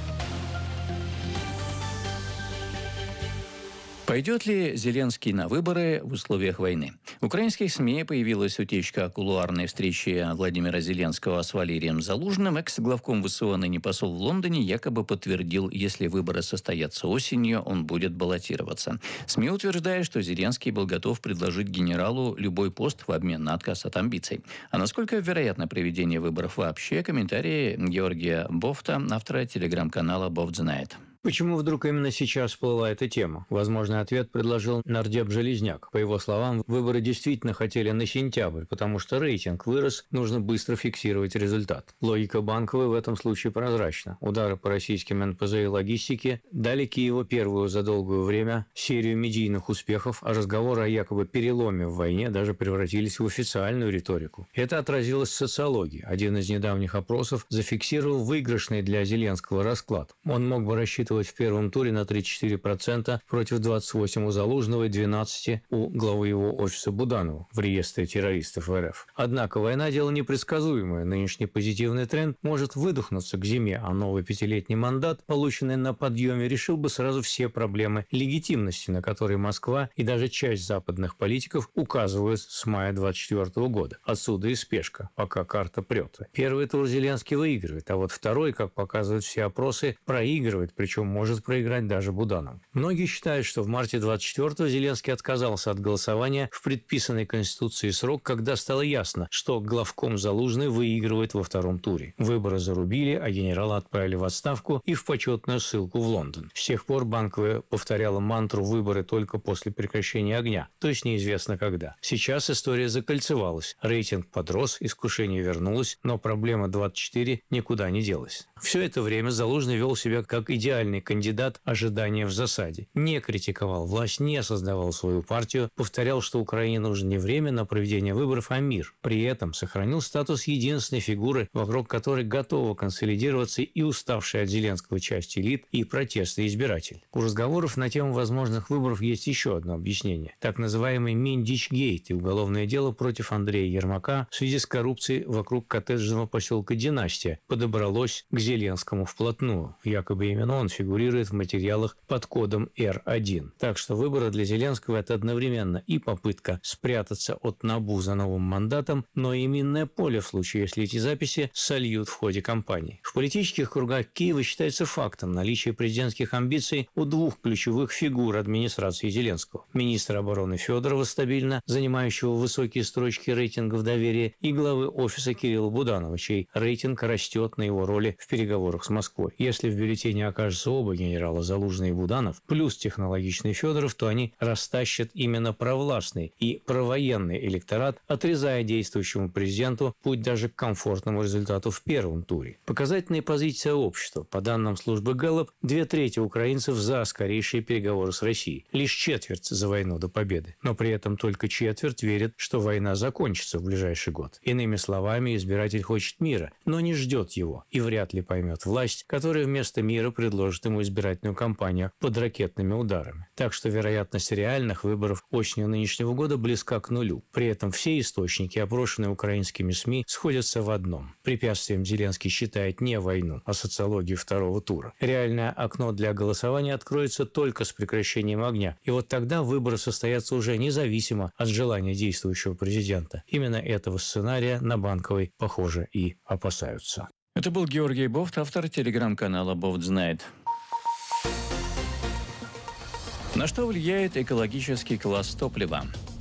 Speaker 2: Пойдет ли Зеленский на выборы в условиях войны? В украинских СМИ появилась утечка о кулуарной встрече Владимира Зеленского с Валерием Залужным. Экс-главком ВСУ, ныне посол в Лондоне, якобы подтвердил, если выборы состоятся осенью, он будет баллотироваться. СМИ утверждают, что Зеленский был готов предложить генералу любой пост в обмен на отказ от амбиций. А насколько вероятно проведение выборов вообще? Комментарии Георгия Бофта, автора телеграм-канала «Бофт знает».
Speaker 4: Почему вдруг именно сейчас всплыла эта тема? Возможный ответ предложил нардеп Железняк. По его словам, выборы действительно хотели на сентябрь, потому что рейтинг вырос, нужно быстро фиксировать результат. Логика Банковой в этом случае прозрачна. Удары по российским НПЗ и логистике дали Киеву первую за долгое время серию медийных успехов, а разговоры о якобы переломе в войне даже превратились в официальную риторику. Это отразилось в социологии. Один из недавних опросов зафиксировал выигрышный для Зеленского расклад. Он мог бы рассчитывать в первом туре на 34% против 28% у Залужного и 12% у главы его офиса Буданова в реестре террористов РФ. Однако война – дело непредсказуемое. Нынешний позитивный тренд может выдохнуться к зиме, а новый пятилетний мандат, полученный на подъеме, решил бы сразу все проблемы легитимности, на которые Москва и даже часть западных политиков указывают с мая 2024 года. Отсюда и спешка, пока карта прет. Первый тур Зеленский выигрывает, а вот второй, как показывают все опросы, проигрывает, причем может проиграть даже Буданов. Многие считают, что в марте 24-го Зеленский отказался от голосования в предписанный Конституцией срок, когда стало ясно, что главком Залужный выигрывает во втором туре. Выборы зарубили, а генерала отправили в отставку и в почетную ссылку в Лондон. С тех пор Банковая повторяла мантру «выборы только после прекращения огня», то есть неизвестно когда. Сейчас история закольцевалась, рейтинг подрос, искушение вернулось, но проблема 24 никуда не делась. Все это время Залужный вел себя как идеальный кандидат ожидания в засаде. Не критиковал власть, не создавал свою партию, повторял, что Украине нужно не время на проведение выборов, а мир. При этом сохранил статус единственной фигуры, вокруг которой готова консолидироваться и уставшая от Зеленского часть элит и протестный избиратель. У разговоров на тему возможных выборов есть еще одно объяснение. Так называемый Миндичгейт и уголовное дело против Андрея Ермака в связи с коррупцией вокруг коттеджного поселка «Династия» подобралось к Зеленскому вплотную. Якобы именно он фигурирует в материалах под кодом R1. Так что выборы для Зеленского – это одновременно и попытка спрятаться от НАБУ за новым мандатом, но и минное поле в случае, если эти записи сольют в ходе кампании. В политических кругах Киева считается фактом наличия президентских амбиций у двух ключевых фигур администрации Зеленского. Министра обороны Федорова, стабильно занимающего высокие строчки рейтингов доверия, и главы офиса Кирилла Буданова, чей рейтинг растет на его роли в переговорах с Москвой. Если в бюллетене окажется оба генерала, Залужный и Буданов, плюс технологичный Федоров, то они растащат именно провластный и провоенный электорат, отрезая действующему президенту путь даже к комфортному результату в первом туре. Показательная позиция общества. По данным службы Гэллоп, 2/3 украинцев за скорейшие переговоры с Россией. Лишь четверть за войну до победы. Но при этом только четверть верит, что война закончится в ближайший год. Иными словами, избиратель хочет мира, но не ждет его и вряд ли поймет власть, которая вместо мира предложит подложит ему избирательную кампанию под ракетными ударами. Так что вероятность реальных выборов осенью нынешнего года близка к нулю. При этом все источники, опрошенные украинскими СМИ, сходятся в одном. Препятствием Зеленский считает не войну, а социологию второго тура. Реальное окно для голосования откроется только с прекращением огня. И вот тогда выборы состоятся уже независимо от желания действующего президента. Именно этого сценария на Банковой, похоже, и опасаются.
Speaker 2: Это был Георгий Бофт, автор телеграм-канала «Бофт знает». На что влияет экологический класс топлива?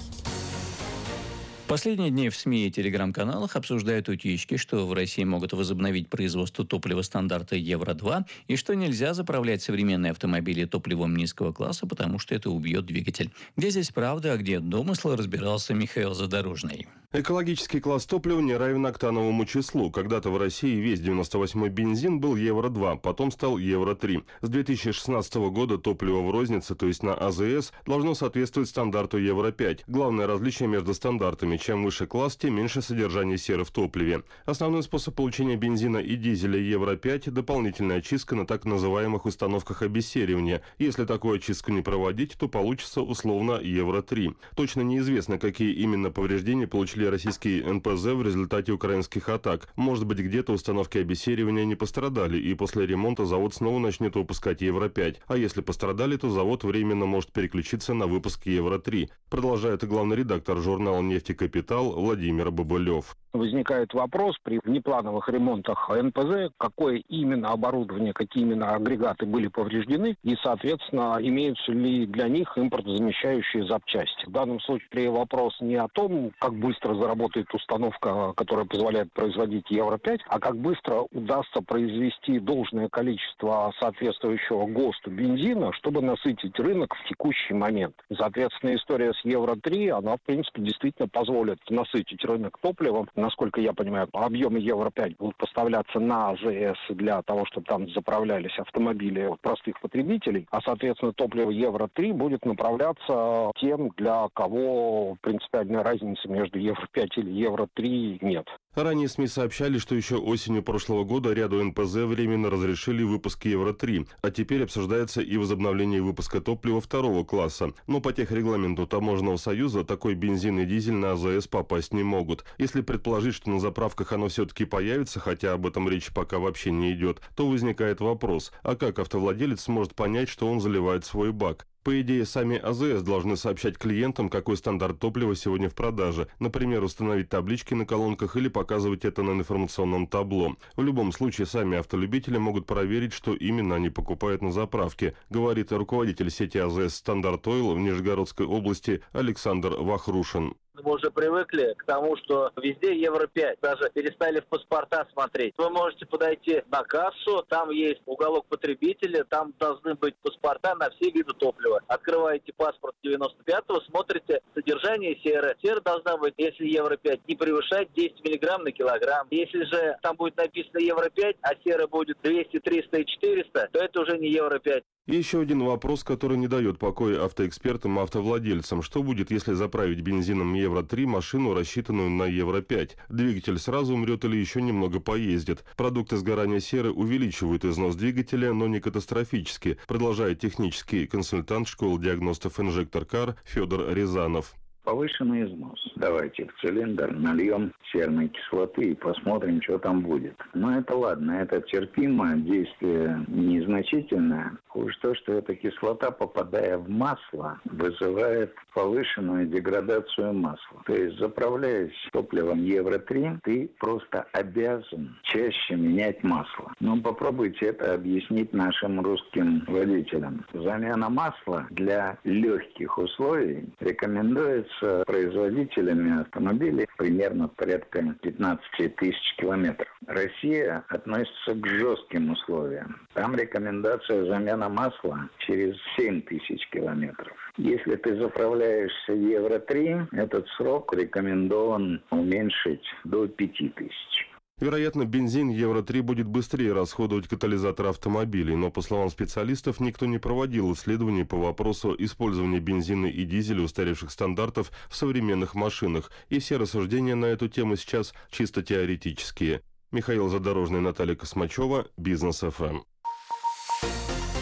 Speaker 2: В последние дни в СМИ и телеграм-каналах обсуждают утечки, что в России могут возобновить производство топлива стандарта Евро-2 и что нельзя заправлять современные автомобили топливом низкого класса, потому что это убьет двигатель. Где здесь правда, а где домысл, разбирался Михаил Задорожный.
Speaker 7: Экологический класс топлива не равен октановому числу. Когда-то в России весь 98-й бензин был Евро-2, потом стал Евро-3. С 2016 года топливо в рознице, то есть на АЗС, должно соответствовать стандарту Евро-5. Главное различие между стандартами: чем выше класс, тем меньше содержание серы в топливе. Основной способ получения бензина и дизеля Евро-5 – дополнительная очистка на так называемых установках обессеривания. Если такую очистку не проводить, то получится условно Евро-3. Точно неизвестно, какие именно повреждения получили российские НПЗ в результате украинских атак. Может быть, где-то установки обессеривания не пострадали, и после ремонта завод снова начнет выпускать Евро-5. А если пострадали, то завод временно может переключиться на выпуск Евро-3. Продолжает главный редактор журнала «Нефтекапитал» Владимир Бабылев.
Speaker 8: Возникает вопрос при внеплановых ремонтах НПЗ, какое именно оборудование, какие именно агрегаты были повреждены и, соответственно, имеются ли для них импортозамещающие запчасти. В данном случае вопрос не о том, как быстро заработает установка, которая позволяет производить Евро-5, а как быстро удастся произвести должное количество соответствующего ГОСТу бензина, чтобы насытить рынок в текущий момент. Соответственно, история с Евро-3, она, в принципе, действительно позволит насытить рынок топливом. Насколько я понимаю, объемы Евро-5 будут поставляться на АЗС для того, чтобы там заправлялись автомобили простых потребителей, а, соответственно, топливо Евро-3 будет направляться тем, для кого принципиальной разницы между Евро-5 или Евро-3 нет.
Speaker 7: Ранее СМИ сообщали, что еще осенью прошлого года ряду НПЗ временно разрешили выпуск Евро-3, а теперь обсуждается и возобновление выпуска топлива второго класса. Но по техрегламенту Таможенного союза такой бензин и дизель на АЗС попасть не могут. Если предположить, что на заправках оно все-таки появится, хотя об этом речь пока вообще не идет, то возникает вопрос, а как автовладелец сможет понять, что он заливает свой бак? По идее, сами АЗС должны сообщать клиентам, какой стандарт топлива сегодня в продаже. Например, установить таблички на колонках или показывать это на информационном табло. В любом случае, сами автолюбители могут проверить, что именно они покупают на заправке, говорит руководитель сети АЗС «Стандарт Ойл» в Нижегородской области Александр Вахрушин.
Speaker 23: Мы уже привыкли к тому, что везде Евро-5. Даже перестали в паспорта смотреть. Вы можете подойти на кассу, там есть уголок потребителя, там должны быть паспорта на все виды топлива. Открываете паспорт 95-го, смотрите содержание серы. Сера должна быть, если Евро-5, не превышать 10 мг на килограмм. Если же там будет написано Евро-5, а сера будет 200, 300 и 400, то это уже не Евро-5.
Speaker 7: Еще один вопрос, который не дает покоя автоэкспертам и автовладельцам. Что будет, если заправить бензином Евро-3 машину, рассчитанную на Евро-5? Двигатель сразу умрет или еще немного поездит? Продукты сгорания серы увеличивают износ двигателя, но не катастрофически, продолжает технический консультант школы диагностов «Инжектор-Кар» Федор Рязанов.
Speaker 24: Повышенный износ. Давайте в цилиндр нальем серной кислоты и посмотрим, что там будет. Но это ладно, это терпимо, действие незначительное. Хуже то, что эта кислота, попадая в масло, вызывает повышенную деградацию масла. То есть, заправляясь топливом Евро-3, ты просто обязан чаще менять масло. Но попробуйте это объяснить нашим русским водителям. Замена масла для легких условий рекомендуется производителями автомобилей примерно порядка 15 тысяч километров. Россия относится к жестким условиям. Там рекомендация замена масла через 7 тысяч километров. Если ты заправляешься Евро-3, этот срок рекомендован уменьшить до 5 тысяч.
Speaker 7: Вероятно, бензин Евро-3 будет быстрее расходовать катализатор автомобилей, но, по словам специалистов, никто не проводил исследований по вопросу использования бензина и дизеля устаревших стандартов в современных машинах, и все рассуждения на эту тему сейчас чисто теоретические. Михаил Задорожный, Наталья Космачева, Бизнес ФМ.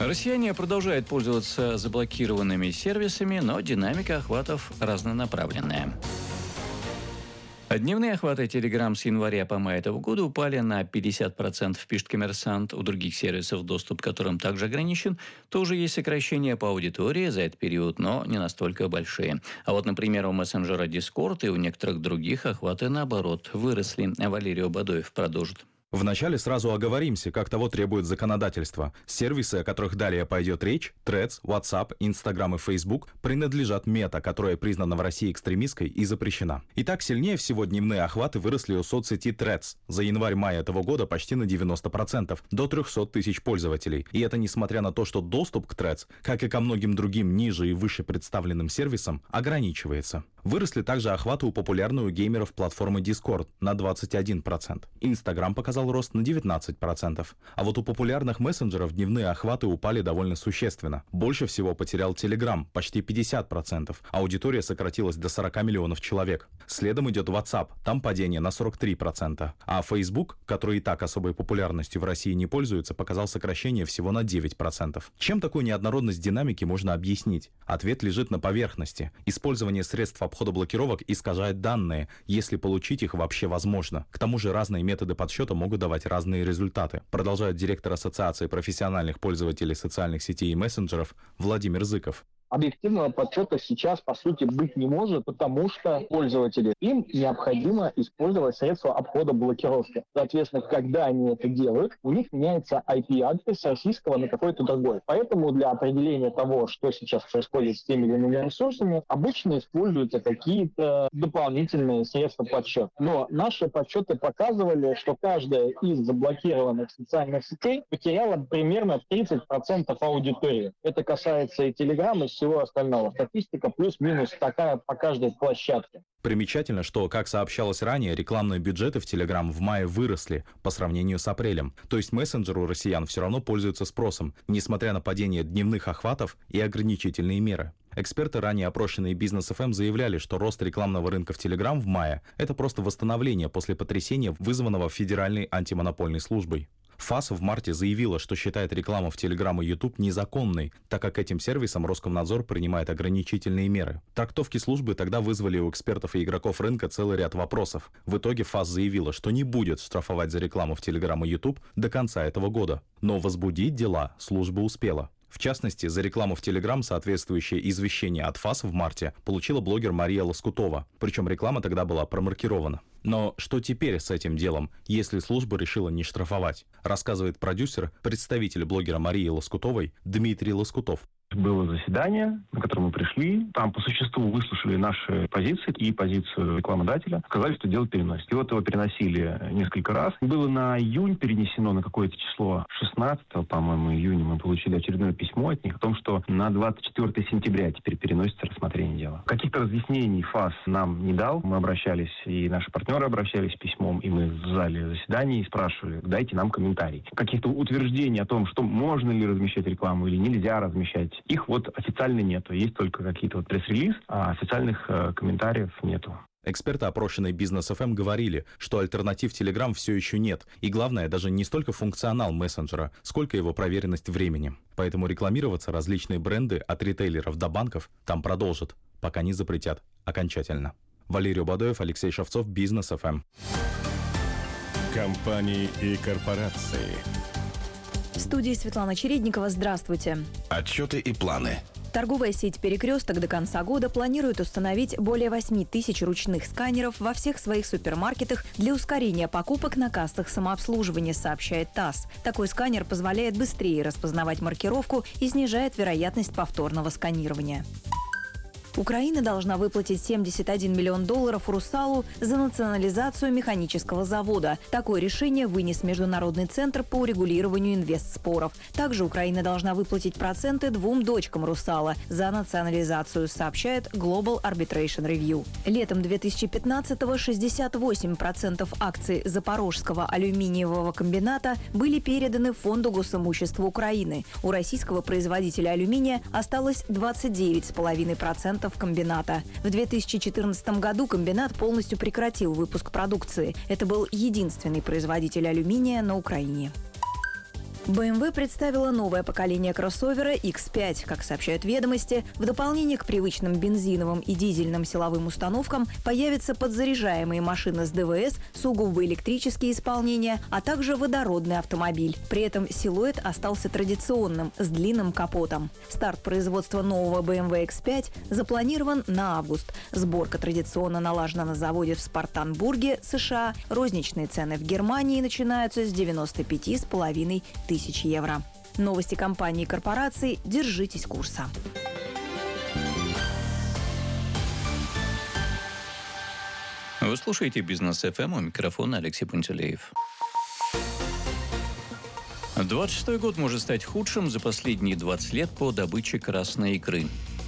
Speaker 2: Россияне продолжают пользоваться заблокированными сервисами, но динамика охватов разнонаправленная. Дневные охваты Telegram с января по май этого года упали на 50%, пишет «Коммерсант». У других сервисов, доступ к которым также ограничен, тоже есть сокращения по аудитории за этот период, но не настолько большие. А вот, например, у мессенджера Discord и у некоторых других охваты, наоборот, выросли. Валерий Обадоев продолжит.
Speaker 6: Вначале сразу оговоримся, как того требует законодательство. Сервисы, о которых далее пойдет речь, Threads, WhatsApp, Instagram и Facebook, принадлежат Мета, которая признана в России экстремистской и запрещена. Итак, сильнее всего дневные охваты выросли у соцсети Threads. За январь-май этого года почти на 90%, до 300 тысяч пользователей. И это несмотря на то, что доступ к Threads, как и ко многим другим ниже и выше представленным сервисам, ограничивается. Выросли также охваты у популярной у геймеров платформы Discord на 21%. Instagram показал рост на 19%. А вот у популярных мессенджеров дневные охваты упали довольно существенно. Больше всего потерял Telegram, почти 50%. Аудитория сократилась до 40 миллионов человек. Следом идет WhatsApp, там падение на 43%. А Facebook, который и так особой популярностью в России не пользуется, показал сокращение всего на 9%. Чем такую неоднородность динамики можно объяснить? Ответ лежит на поверхности. Использование средств обхода блокировок искажает данные, если получить их вообще возможно. К тому же разные методы подсчета могут давать разные результаты, продолжает директор Ассоциации профессиональных пользователей социальных сетей и мессенджеров Владимир Зыков.
Speaker 9: Объективного подсчета сейчас, по сути, быть не может, потому что пользователи, им необходимо использовать средства обхода блокировки. Соответственно, когда они это делают, у них меняется IP-адрес российского на какой-то другой. Поэтому для определения того, что сейчас происходит с теми или иными ресурсами, обычно используются какие-то дополнительные средства подсчета. Но наши подсчеты показывали, что каждая из заблокированных социальных сетей потеряла примерно 30% аудитории. Это касается и Telegram, и всего остального. Статистика плюс-минус такая по каждой площадке.
Speaker 6: Примечательно, что, как сообщалось ранее, рекламные бюджеты в Telegram в мае выросли по сравнению с апрелем. То есть мессенджер у россиян все равно пользуется спросом, несмотря на падение дневных охватов и ограничительные меры. Эксперты, ранее опрошенные Business FM, заявляли, что рост рекламного рынка в Telegram в мае – это просто восстановление после потрясения, вызванного Федеральной антимонопольной службой. ФАС в марте заявила, что считает рекламу в Telegram и YouTube незаконной, так как этим сервисам Роскомнадзор принимает ограничительные меры. Трактовки службы тогда вызвали у экспертов и игроков рынка целый ряд вопросов. В итоге ФАС заявила, что не будет штрафовать за рекламу в Telegram и YouTube до конца этого года. Но возбудить дела служба успела. В частности, за рекламу в Telegram соответствующее извещение от ФАС в марте получила блогер Мария Лоскутова. Причем реклама тогда была промаркирована. Но что теперь с этим делом, если служба решила не штрафовать? Рассказывает продюсер, представитель блогера Марии Лоскутовой Дмитрий Лоскутов.
Speaker 10: Было заседание, на которое мы пришли. Там по существу выслушали наши позиции и позицию рекламодателя. Сказали, что дело переносит. И вот его переносили несколько раз. Было на июнь перенесено на какое-то число. 16, по-моему, июня мы получили очередное письмо от них о том, что на 24 сентября теперь переносится рассмотрение дела. Каких-то разъяснений ФАС нам не дал. Мы обращались, и наши партнеры обращались с письмом, и мы в зале заседаний и спрашивали, дайте нам комментарий. Каких-то утверждений о том, что можно ли размещать рекламу или нельзя размещать, их вот официально нету. Есть только какие-то вот пресс-релиз, а официальных комментариев нету.
Speaker 6: Эксперты, опрошенные Business FM, говорили, что альтернатив Telegram все еще нет. И главное, даже не столько функционал мессенджера, сколько его проверенность временем. Поэтому рекламироваться различные бренды от ритейлеров до банков там продолжат, пока не запретят окончательно. Валерий Обадоев, Алексей Шевцов, Business FM.
Speaker 3: Компании и корпорации.
Speaker 11: В студии Светлана Чередникова. Здравствуйте.
Speaker 3: Отчеты и планы.
Speaker 11: Торговая сеть «Перекресток» до конца года планирует установить более 8 тысяч ручных сканеров во всех своих супермаркетах для ускорения покупок на кассах самообслуживания, сообщает ТАСС. Такой сканер позволяет быстрее распознавать маркировку и снижает вероятность повторного сканирования. Украина должна выплатить $71 миллион «Русалу» за национализацию механического завода. Такое решение вынес Международный центр по урегулированию инвестспоров. Также Украина должна выплатить проценты 2 дочкам «Русала» за национализацию, сообщает Global Arbitration Review. Летом 2015-го 68% акций Запорожского алюминиевого комбината были переданы Фонду госимущества Украины. У российского производителя алюминия осталось 29,5% комбината. В 2014 году комбинат полностью прекратил выпуск продукции. Это был единственный производитель алюминия на Украине. BMW представила новое поколение кроссовера X5. Как сообщают ведомости, в дополнение к привычным бензиновым и дизельным силовым установкам появятся подзаряжаемые машины с ДВС, сугубо электрические исполнения, а также водородный автомобиль. При этом силуэт остался традиционным, с длинным капотом. Старт производства нового BMW X5 запланирован на август. Сборка традиционно налажена на заводе в Спартанбурге, США. Розничные цены в Германии начинаются с 95,5 тысяч евро. Новости компаний и корпораций. Держитесь курса.
Speaker 2: Вы слушаете «Бизнес ФМ», у микрофона Алексей Пунтелеев. 26-й год может стать худшим за последние 20 лет по добыче красной икры.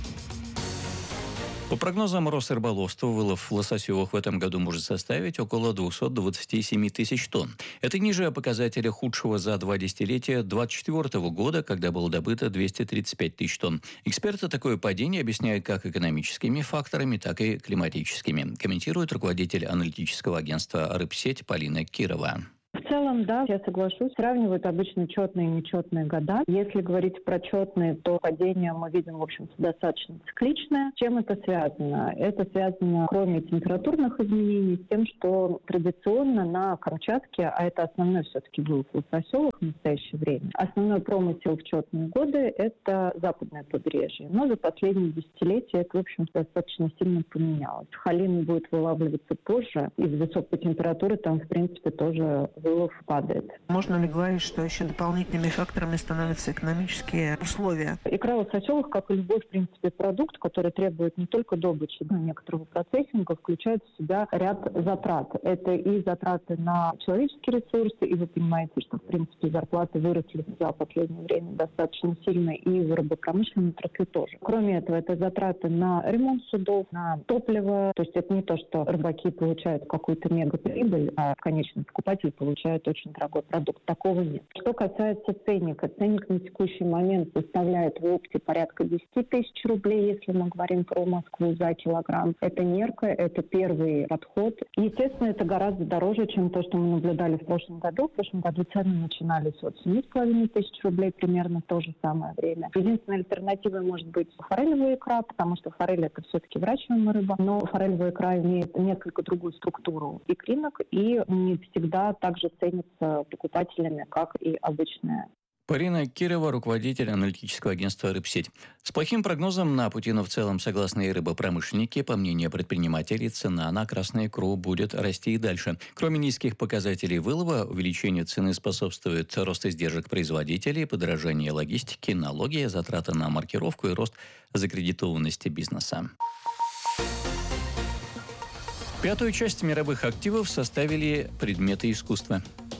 Speaker 2: По прогнозам Росрыболовства, вылов лососевых в этом году может составить около 227 тысяч тонн. Это ниже показателя худшего за 2 десятилетия 2024 года, когда было добыто 235 тысяч тонн. Эксперты такое падение объясняют как экономическими факторами, так и климатическими, комментирует руководитель аналитического агентства «Рыбсеть» Полина Кирова.
Speaker 12: В целом, да, я соглашусь. Сравнивают обычно четные и нечетные года. Если говорить про четные, то падение мы видим, в общем-то, достаточно цикличное. С чем это связано? Это связано, кроме температурных изменений, с тем, что традиционно на Камчатке, а это основной все-таки вылов лососевых в настоящее время, основной промысел в четные годы – это западное побережье. Но за последние десятилетия это, в общем-то, достаточно сильно поменялось. Халин будет вылавливаться позже. Из-за высокой температуры там, в принципе, тоже вылов падает.
Speaker 13: Можно ли говорить, что еще дополнительными факторами становятся экономические условия?
Speaker 12: Икра лососевых, как и любой, в принципе, продукт, который требует не только добычи, но и некоторого процессинга, включает в себя ряд затрат. Это и затраты на человеческие ресурсы, и вы понимаете, что, в принципе, зарплаты выросли за последнее время достаточно сильно, и в рыбопромышленной отрасли тоже. Кроме этого, это затраты на ремонт судов, на топливо. То есть это не то, что рыбаки получают какую-то мегаприбыль, а конечный покупатель получает очень дорогой продукт. Такого нет. Что касается ценника. Ценник на текущий момент составляет в опте порядка 10 тысяч рублей, если мы говорим про Москву, за килограмм. Это мерка, это первый подход. Естественно, это гораздо дороже, чем то, что мы наблюдали в прошлом году. В прошлом году цены начинались от 7,5 тысяч рублей примерно в то же самое время. Единственной альтернативой может быть форелевая икра, потому что форель – это все-таки выращиваемая рыба, но форелевая икра имеет несколько другую структуру икринок и не всегда также ценится покупателями, как и обычная.
Speaker 2: Полина Кирова, руководитель аналитического агентства «Рыбсеть». С плохим прогнозом на пути, но в целом, согласно и рыбопромышленники, по мнению предпринимателей, цена на красную икру будет расти и дальше. Кроме низких показателей вылова, увеличению цены способствует рост издержек производителей, подорожание логистики, налоги, затраты на маркировку и рост закредитованности бизнеса. Пятую часть мировых активов составили предметы искусства.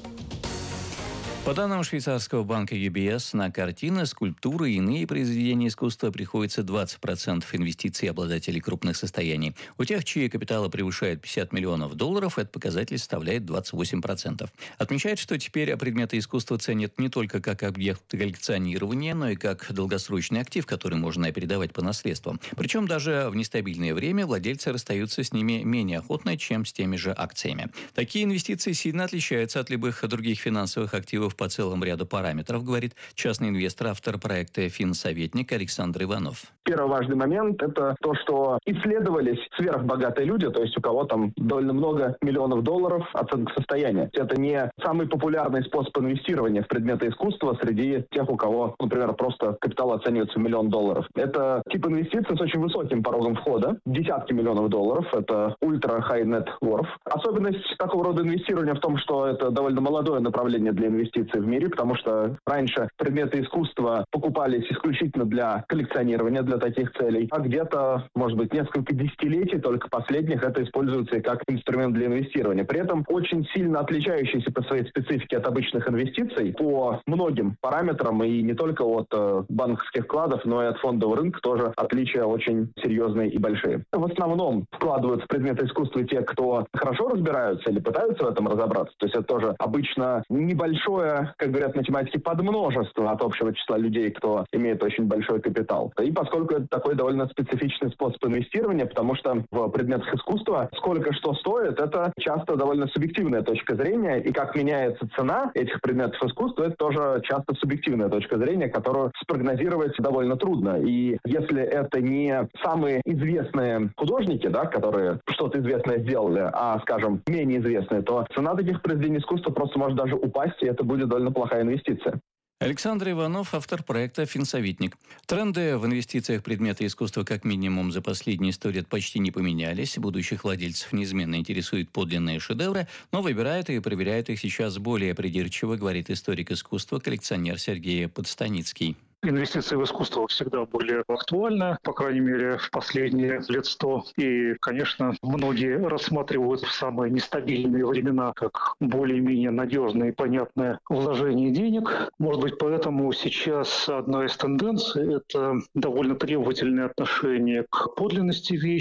Speaker 2: По данным швейцарского банка UBS, на картины, скульптуры и иные произведения искусства приходится 20% инвестиций обладателей крупных состояний. У тех, чьи капиталы превышают $50 миллионов, этот показатель составляет 28%. Отмечает, что теперь предметы искусства ценят не только как объект коллекционирования, но и как долгосрочный актив, который можно передавать по наследству. Причем даже в нестабильное время владельцы расстаются с ними менее охотно, чем с теми же акциями. Такие инвестиции сильно отличаются от любых других финансовых активов по целому ряду параметров, говорит частный инвестор, автор проекта «Финсоветник» Александр Иванов.
Speaker 14: Первый важный момент – это то, что исследовались сверхбогатые люди, то есть у кого там довольно много миллионов долларов оценка состояния. Это не самый популярный способ инвестирования в предметы искусства среди тех, у кого, например, просто капитал оценивается в $1 миллион. Это тип инвестиций с очень высоким порогом входа, десятки миллионов долларов, это ультра-high net worth. Особенность такого рода инвестирования в том, что это довольно молодое направление для инвестиций в мире, потому что раньше предметы искусства покупались исключительно для коллекционирования, для таких целей, а где-то, может быть, несколько десятилетий, только последних, это используется и как инструмент для инвестирования. При этом очень сильно отличающийся по своей специфике от обычных инвестиций по многим параметрам, и не только от банковских вкладов, но и от фондового рынка тоже отличия очень серьезные и большие. В основном вкладывают в предметы искусства те, кто хорошо разбираются или пытаются в этом разобраться. То есть это тоже обычно небольшое только, как говорят математики, подмножество от общего числа людей, кто имеет очень большой капитал. И поскольку это такой довольно специфичный способ инвестирования, потому что в предметах искусства сколько что стоит, это часто довольно субъективная точка зрения, и как меняется цена этих предметов искусства, это тоже часто субъективная точка зрения, которую спрогнозировать довольно трудно. И если это не самые известные художники, да, которые что-то известное сделали, а, скажем, менее известные, то цена таких произведений искусства просто может даже упасть, и это будет довольно плохая инвестиция.
Speaker 2: Александр Иванов, автор проекта «Финсоветник». Тренды в инвестициях в предметы искусства как минимум за последние 100 лет почти не поменялись. Будущих владельцев неизменно интересуют подлинные шедевры, но выбирают и проверяют их сейчас более придирчиво, говорит историк искусства, коллекционер Сергей Подстаницкий.
Speaker 16: Инвестиции в искусство всегда были актуальны, по крайней мере, в последние лет 100. И, конечно, многие рассматривают в самые нестабильные времена как более-менее надежное и понятное вложение денег. Может быть, поэтому сейчас одна из тенденций – это довольно требовательное отношение к подлинности вещи,